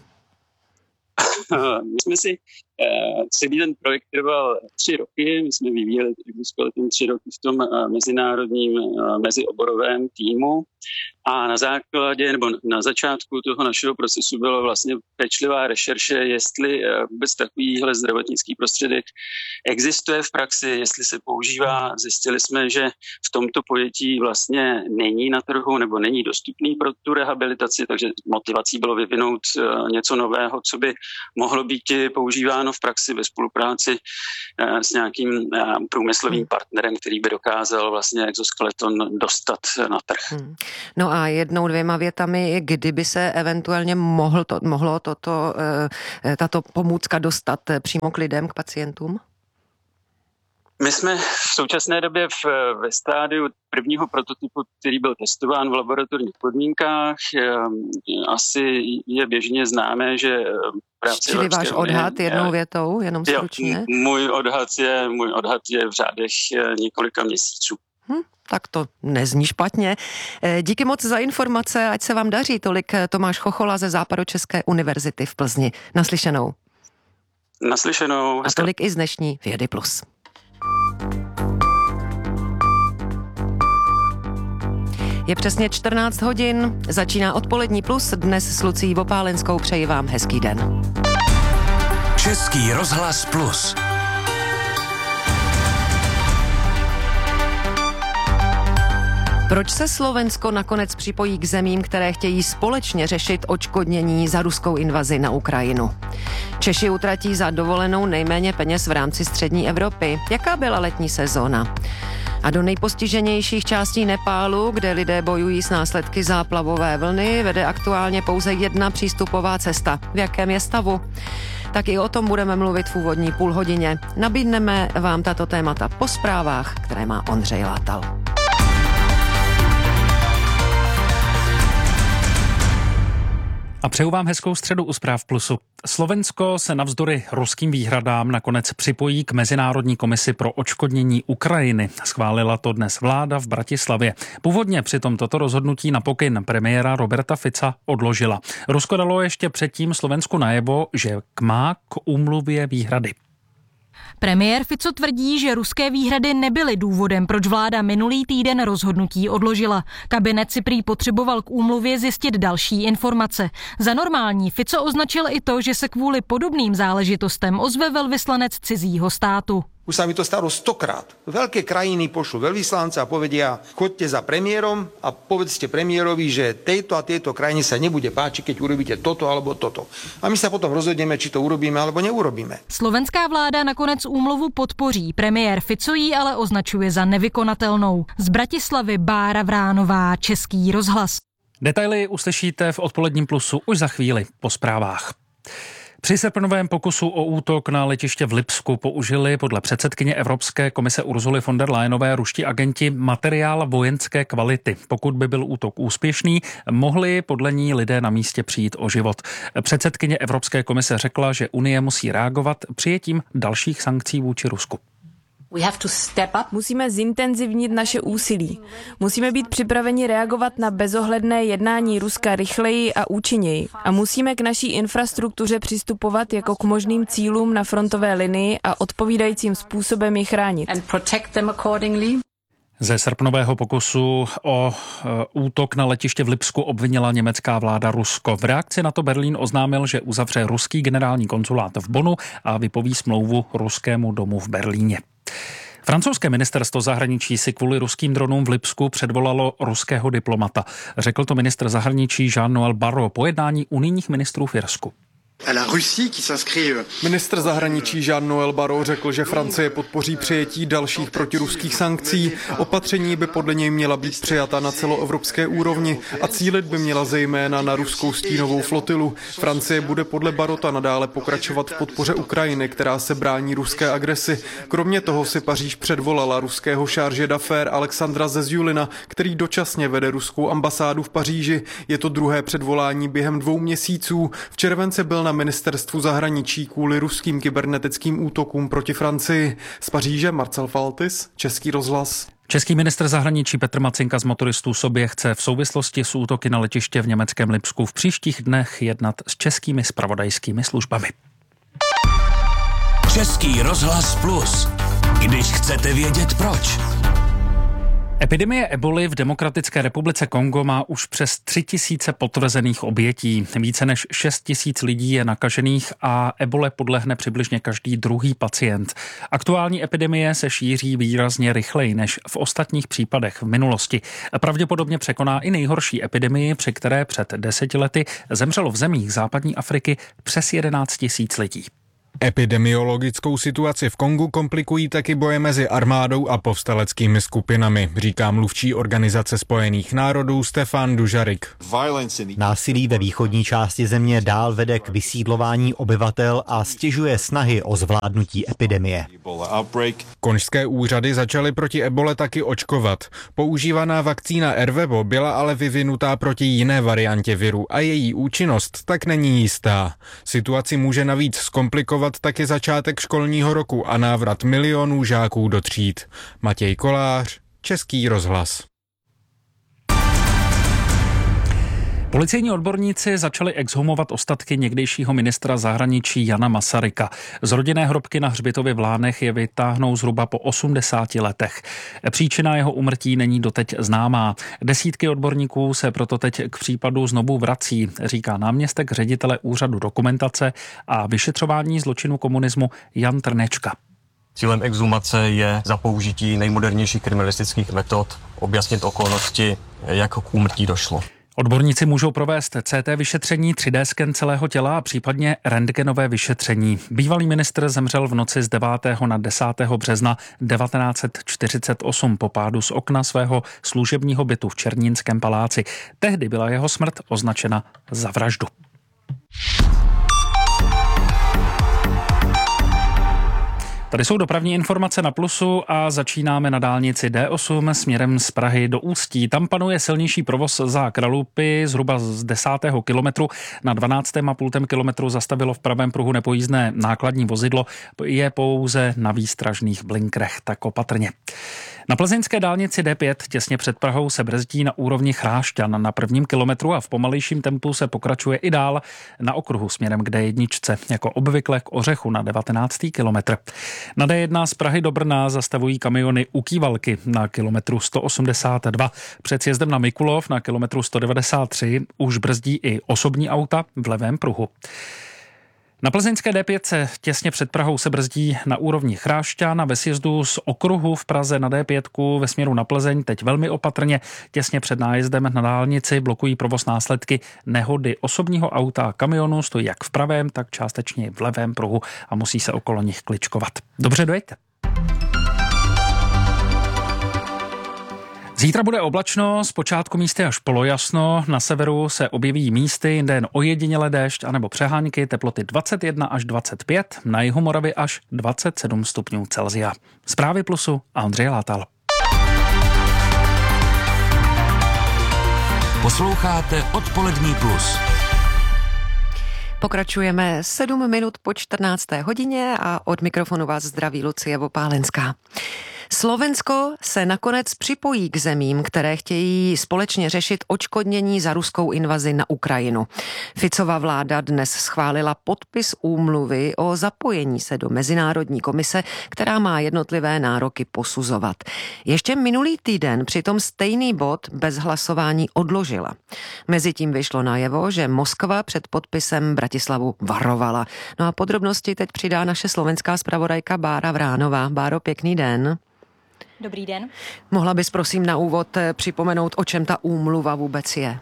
My jsme si celý ten projekt trval 3 roky, my jsme vyvíjeli ten 3 roky v tom mezinárodním mezioborovém týmu a na základě nebo na začátku toho našeho procesu byla vlastně pečlivá rešerše, jestli vůbec takovýhle zdravotnický prostředek existuje v praxi, jestli se používá. Zjistili jsme, že v tomto pojetí vlastně není na trhu nebo není dostupný pro tu rehabilitaci, takže motivací bylo vyvinout něco nového, co by mohlo být používáno v praxi ve spolupráci s nějakým průmyslovým partnerem, který by dokázal vlastně exoskeleton dostat na trh. No a 1-2 větami, kdyby se eventuálně mohlo tato pomůcka dostat přímo k lidem, k pacientům? My jsme v současné době ve stádiu prvního prototypu, který byl testován v laboratorních podmínkách. Asi je běžně známé, že čili váš odhad 1 větou, jenom stručně? Můj odhad je v řádech několika měsíců. Tak to nezní špatně. Díky moc za informace, ať se vám daří. Tolik Tomáš Chochola ze Západočeské univerzity v Plzni. Naslyšenou. Naslyšenou. A tolik i z dnešní Vědy Plus. Je přesně 14 hodin, začíná Odpolední plus, dnes s Lucí Vopálenskou přeji vám hezký den. Český rozhlas Plus. Proč se Slovensko nakonec připojí k zemím, které chtějí společně řešit odškodnění za ruskou invazi na Ukrajinu? Češi utratí za dovolenou nejméně peněz v rámci střední Evropy. Jaká byla letní sezóna? A do nejpostiženějších částí Nepálu, kde lidé bojují s následky záplavové vlny, vede aktuálně pouze jedna přístupová cesta. V jakém je stavu? Tak i o tom budeme mluvit v úvodní půlhodině. Nabídneme vám tato témata po zprávách, které má Ondřej Látal. A přeju vám hezkou středu u Zpráv Plusu. Slovensko se navzdory ruským výhradám nakonec připojí k Mezinárodní komisi pro odškodnění Ukrajiny. Schválila to dnes vláda v Bratislavě. Původně přitom toto rozhodnutí na pokyn premiéra Roberta Fica odložila. Rusko dalo ještě předtím Slovensku najevo, že má k úmluvě výhrady. Premiér Fico tvrdí, že ruské výhrady nebyly důvodem, proč vláda minulý týden rozhodnutí odložila. Kabinet si prý potřeboval k úmluvě zjistit další informace. Za normální Fico označil i to, že se kvůli podobným záležitostem ozve velvyslanec cizího státu. Už sa mi to stalo 100-krát. Veľké krajiny pošlu veľvyslanca a povedia, choďte za premiérom a povedzte premiérovi, že tejto a tejto krajine sa nebude páčiť, keď urobíte toto alebo toto. A my sa potom rozhodneme, či to urobíme alebo neurobíme. Slovenská vláda nakonec úmluvu podpoří. Premiér Fico ji ale označuje za nevykonatelnou. Z Bratislavy Bára Vránová, Český rozhlas. Detaily uslyšíte v Odpoledním plusu už za chvíli po zprávách. Při srpnovém pokusu o útok na letiště v Lipsku použili podle předsedkyně Evropské komise Ursuly von der Leyenové ruští agenti materiál vojenské kvality. Pokud by byl útok úspěšný, mohli podle ní lidé na místě přijít o život. Předsedkyně Evropské komise řekla, že Unie musí reagovat přijetím dalších sankcí vůči Rusku. Musíme zintenzivnit naše úsilí. Musíme být připraveni reagovat na bezohledné jednání Ruska rychleji a účinněji. A musíme k naší infrastruktuře přistupovat jako k možným cílům na frontové linii a odpovídajícím způsobem ji chránit. Ze srpnového pokusu o útok na letiště v Lipsku obvinila německá vláda Rusko. V reakci na to Berlín oznámil, že uzavře ruský generální konzulát v Bonnu a vypoví smlouvu ruskému domu v Berlíně. Francouzské ministerstvo zahraničí si kvůli ruským dronům v Lipsku předvolalo ruského diplomata. Řekl to ministr zahraničí Jean-Noël Barrot po jednání unijních ministrů v Irsku. Ministr zahraničí Jean-Noël Barrot řekl, že Francie podpoří přijetí dalších protiruských sankcí. Opatření by podle něj měla být přijata na celoevropské úrovni a cílit by měla zejména na ruskou stínovou flotilu. Francie bude podle Barrota nadále pokračovat v podpoře Ukrajiny, která se brání ruské agresi. Kromě toho si Paříž předvolala ruského chargé d'affaires Alexandra Zezulina, který dočasně vede ruskou ambasádu v Paříži. Je to druhé předvolání během 2 měsíců. V červenci byl na ministerstvu zahraničí kvůli ruským kybernetickým útokům proti Francii. Z Paříže Marcel Faltis, Český rozhlas. Český ministr zahraničí Petr Macinka z Motoristů sobě chce v souvislosti s útoky na letiště v německém Lipsku v příštích dnech jednat s českými zpravodajskými službami. Český rozhlas Plus. Když chcete vědět proč. Epidemie eboly v Demokratické republice Kongo má už přes 3000 potvrzených obětí. Více než 6000 lidí je nakažených a ebole podlehne přibližně každý druhý pacient. Aktuální epidemie se šíří výrazně rychleji než v ostatních případech v minulosti. Pravděpodobně překoná i nejhorší epidemii, při které před 10 lety zemřelo v zemích západní Afriky přes 11 000 lidí. Epidemiologickou situaci v Kongu komplikují taky boje mezi armádou a povstaleckými skupinami, říká mluvčí Organizace spojených národů Stefan Dujarric. Násilí ve východní části země dál vede k vysídlování obyvatel a stěžuje snahy o zvládnutí epidemie. Konžské úřady začaly proti ebole taky očkovat. Používaná vakcína Ervebo byla ale vyvinutá proti jiné variantě viru a její účinnost tak není jistá. Situaci může navíc zkomplikovat taky začátek školního roku a návrat milionů žáků do tříd. Matěj Kolář, Český rozhlas. Policejní odborníci začali exhumovat ostatky někdejšího ministra zahraničí Jana Masaryka. Z rodinné hrobky na hřbitově v Lánech je vytáhnou zhruba po 80 letech. Příčina jeho úmrtí není doteď známá. Desítky odborníků se proto teď k případu znovu vrací, říká náměstek ředitele Úřadu dokumentace a vyšetřování zločinu komunismu Jan Trnečka. Cílem exhumace je za použití nejmodernějších kriminalistických metod objasnit okolnosti, jak k úmrtí došlo. Odborníci můžou provést CT vyšetření, 3D sken celého těla a případně rentgenové vyšetření. Bývalý ministr zemřel v noci z 9. na 10. března 1948 po pádu z okna svého služebního bytu v Černínském paláci. Tehdy byla jeho smrt označena za vraždu. Tady jsou dopravní informace na Plusu a začínáme na dálnici D8 směrem z Prahy do Ústí. Tam panuje silnější provoz za Kralupy zhruba z 10. kilometru. Na 12,5 kilometru zastavilo v pravém pruhu nepojízdné nákladní vozidlo. Je pouze na výstražných blinkrech, tak opatrně. Na plzeňské dálnici D5 těsně před Prahou se brzdí na úrovni Chrášťan na 1. kilometru a v pomalejším tempu se pokračuje i dál na okruhu směrem k D1, jako obvykle k Ořechu na 19. kilometr. Na D1 z Prahy do Brna zastavují kamiony u Kývalky na kilometru 182. Před sjezdem na Mikulov na kilometru 193 už brzdí i osobní auta v levém pruhu. Na plzeňské D5 těsně před Prahou se brzdí na úrovni Chrášťan a ve sjezdu z okruhu v Praze na D5 ve směru na Plzeň teď velmi opatrně. Těsně před nájezdem na dálnici blokují provoz následky nehody osobního auta a kamionu, stojí jak v pravém, tak částečně v levém pruhu a musí se okolo nich kličkovat. Dobře, dojďte. Zítra bude oblačno, zpočátku místy až polojasno, na severu se objeví místy, jinde jen ojedinělé déšť anebo přehánky, teploty 21 až 25, na jihu Moravy až 27 stupňů Celsia. Zprávy Plusu a Ondřej Látal. Posloucháte Odpolední Plus. Pokračujeme 7 minut po 14. hodině a od mikrofonu vás zdraví Lucie Vopálenská. Slovensko se nakonec připojí k zemím, které chtějí společně řešit odškodnění za ruskou invazi na Ukrajinu. Ficova vláda dnes schválila podpis úmluvy o zapojení se do Mezinárodní komise, která má jednotlivé nároky posuzovat. Ještě minulý týden přitom stejný bod bez hlasování odložila. Mezitím vyšlo najevo, že Moskva před podpisem Bratislavu varovala. No a podrobnosti teď přidá naše slovenská zpravodajka Bára Vránová. Báro, pěkný den. Dobrý den. Mohla bys prosím na úvod připomenout, o čem ta úmluva vůbec je?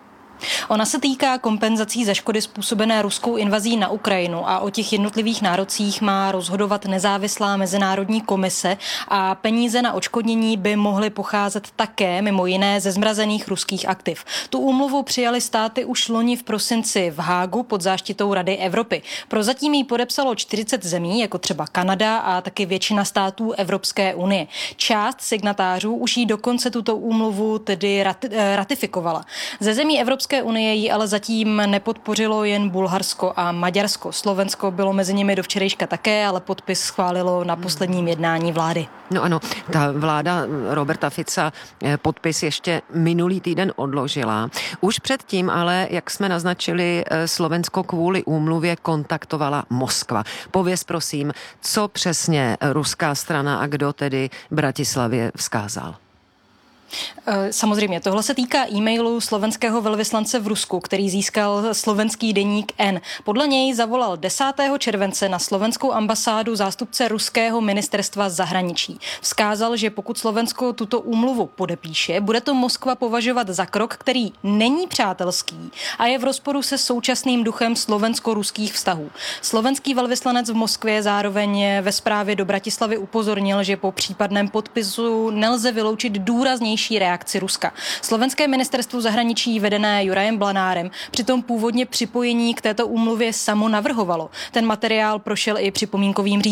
Ona se týká kompenzací za škody způsobené ruskou invazí na Ukrajinu a o těch jednotlivých nárocích má rozhodovat nezávislá mezinárodní komise a peníze na odškodnění by mohly pocházet také mimo jiné ze zmrazených ruských aktiv. Tu úmluvu přijali státy už loni v prosinci v Hágu pod záštitou Rady Evropy. Prozatím ji podepsalo 40 zemí, jako třeba Kanada a taky většina států Evropské unie. Část signatářů už jí dokonce tuto úmluvu tedy ratifikovala. Ze zemí Evropské unie ji ale zatím nepodpořilo jen Bulharsko a Maďarsko. Slovensko bylo mezi nimi do včerejška také, ale podpis schválilo na posledním jednání vlády. No ano, ta vláda Roberta Fica podpis ještě minulý týden odložila. Už předtím ale, jak jsme naznačili, Slovensko kvůli úmluvě kontaktovala Moskva. Pověz prosím, co přesně ruská strana a kdo tedy Bratislavě vzkázal? Samozřejmě, tohle se týká e-mailu slovenského velvyslance v Rusku, který získal slovenský deník N. Podle něj zavolal 10. července na slovenskou ambasádu zástupce ruského ministerstva zahraničí. Vzkázal, že pokud Slovensko tuto úmluvu podepíše, bude to Moskva považovat za krok, který není přátelský a je v rozporu se současným duchem slovensko-ruských vztahů. Slovenský velvyslanec v Moskvě zároveň ve zprávě do Bratislavy upozornil, že po případném podpisu nelze vyloučit důraznější reakci Ruska. Slovenské ministerstvo zahraničí vedené Jurajem Blanárem přitom původně připojení k této úmluvě samo navrhovalo. Ten materiál prošel i připomínkovým řízením.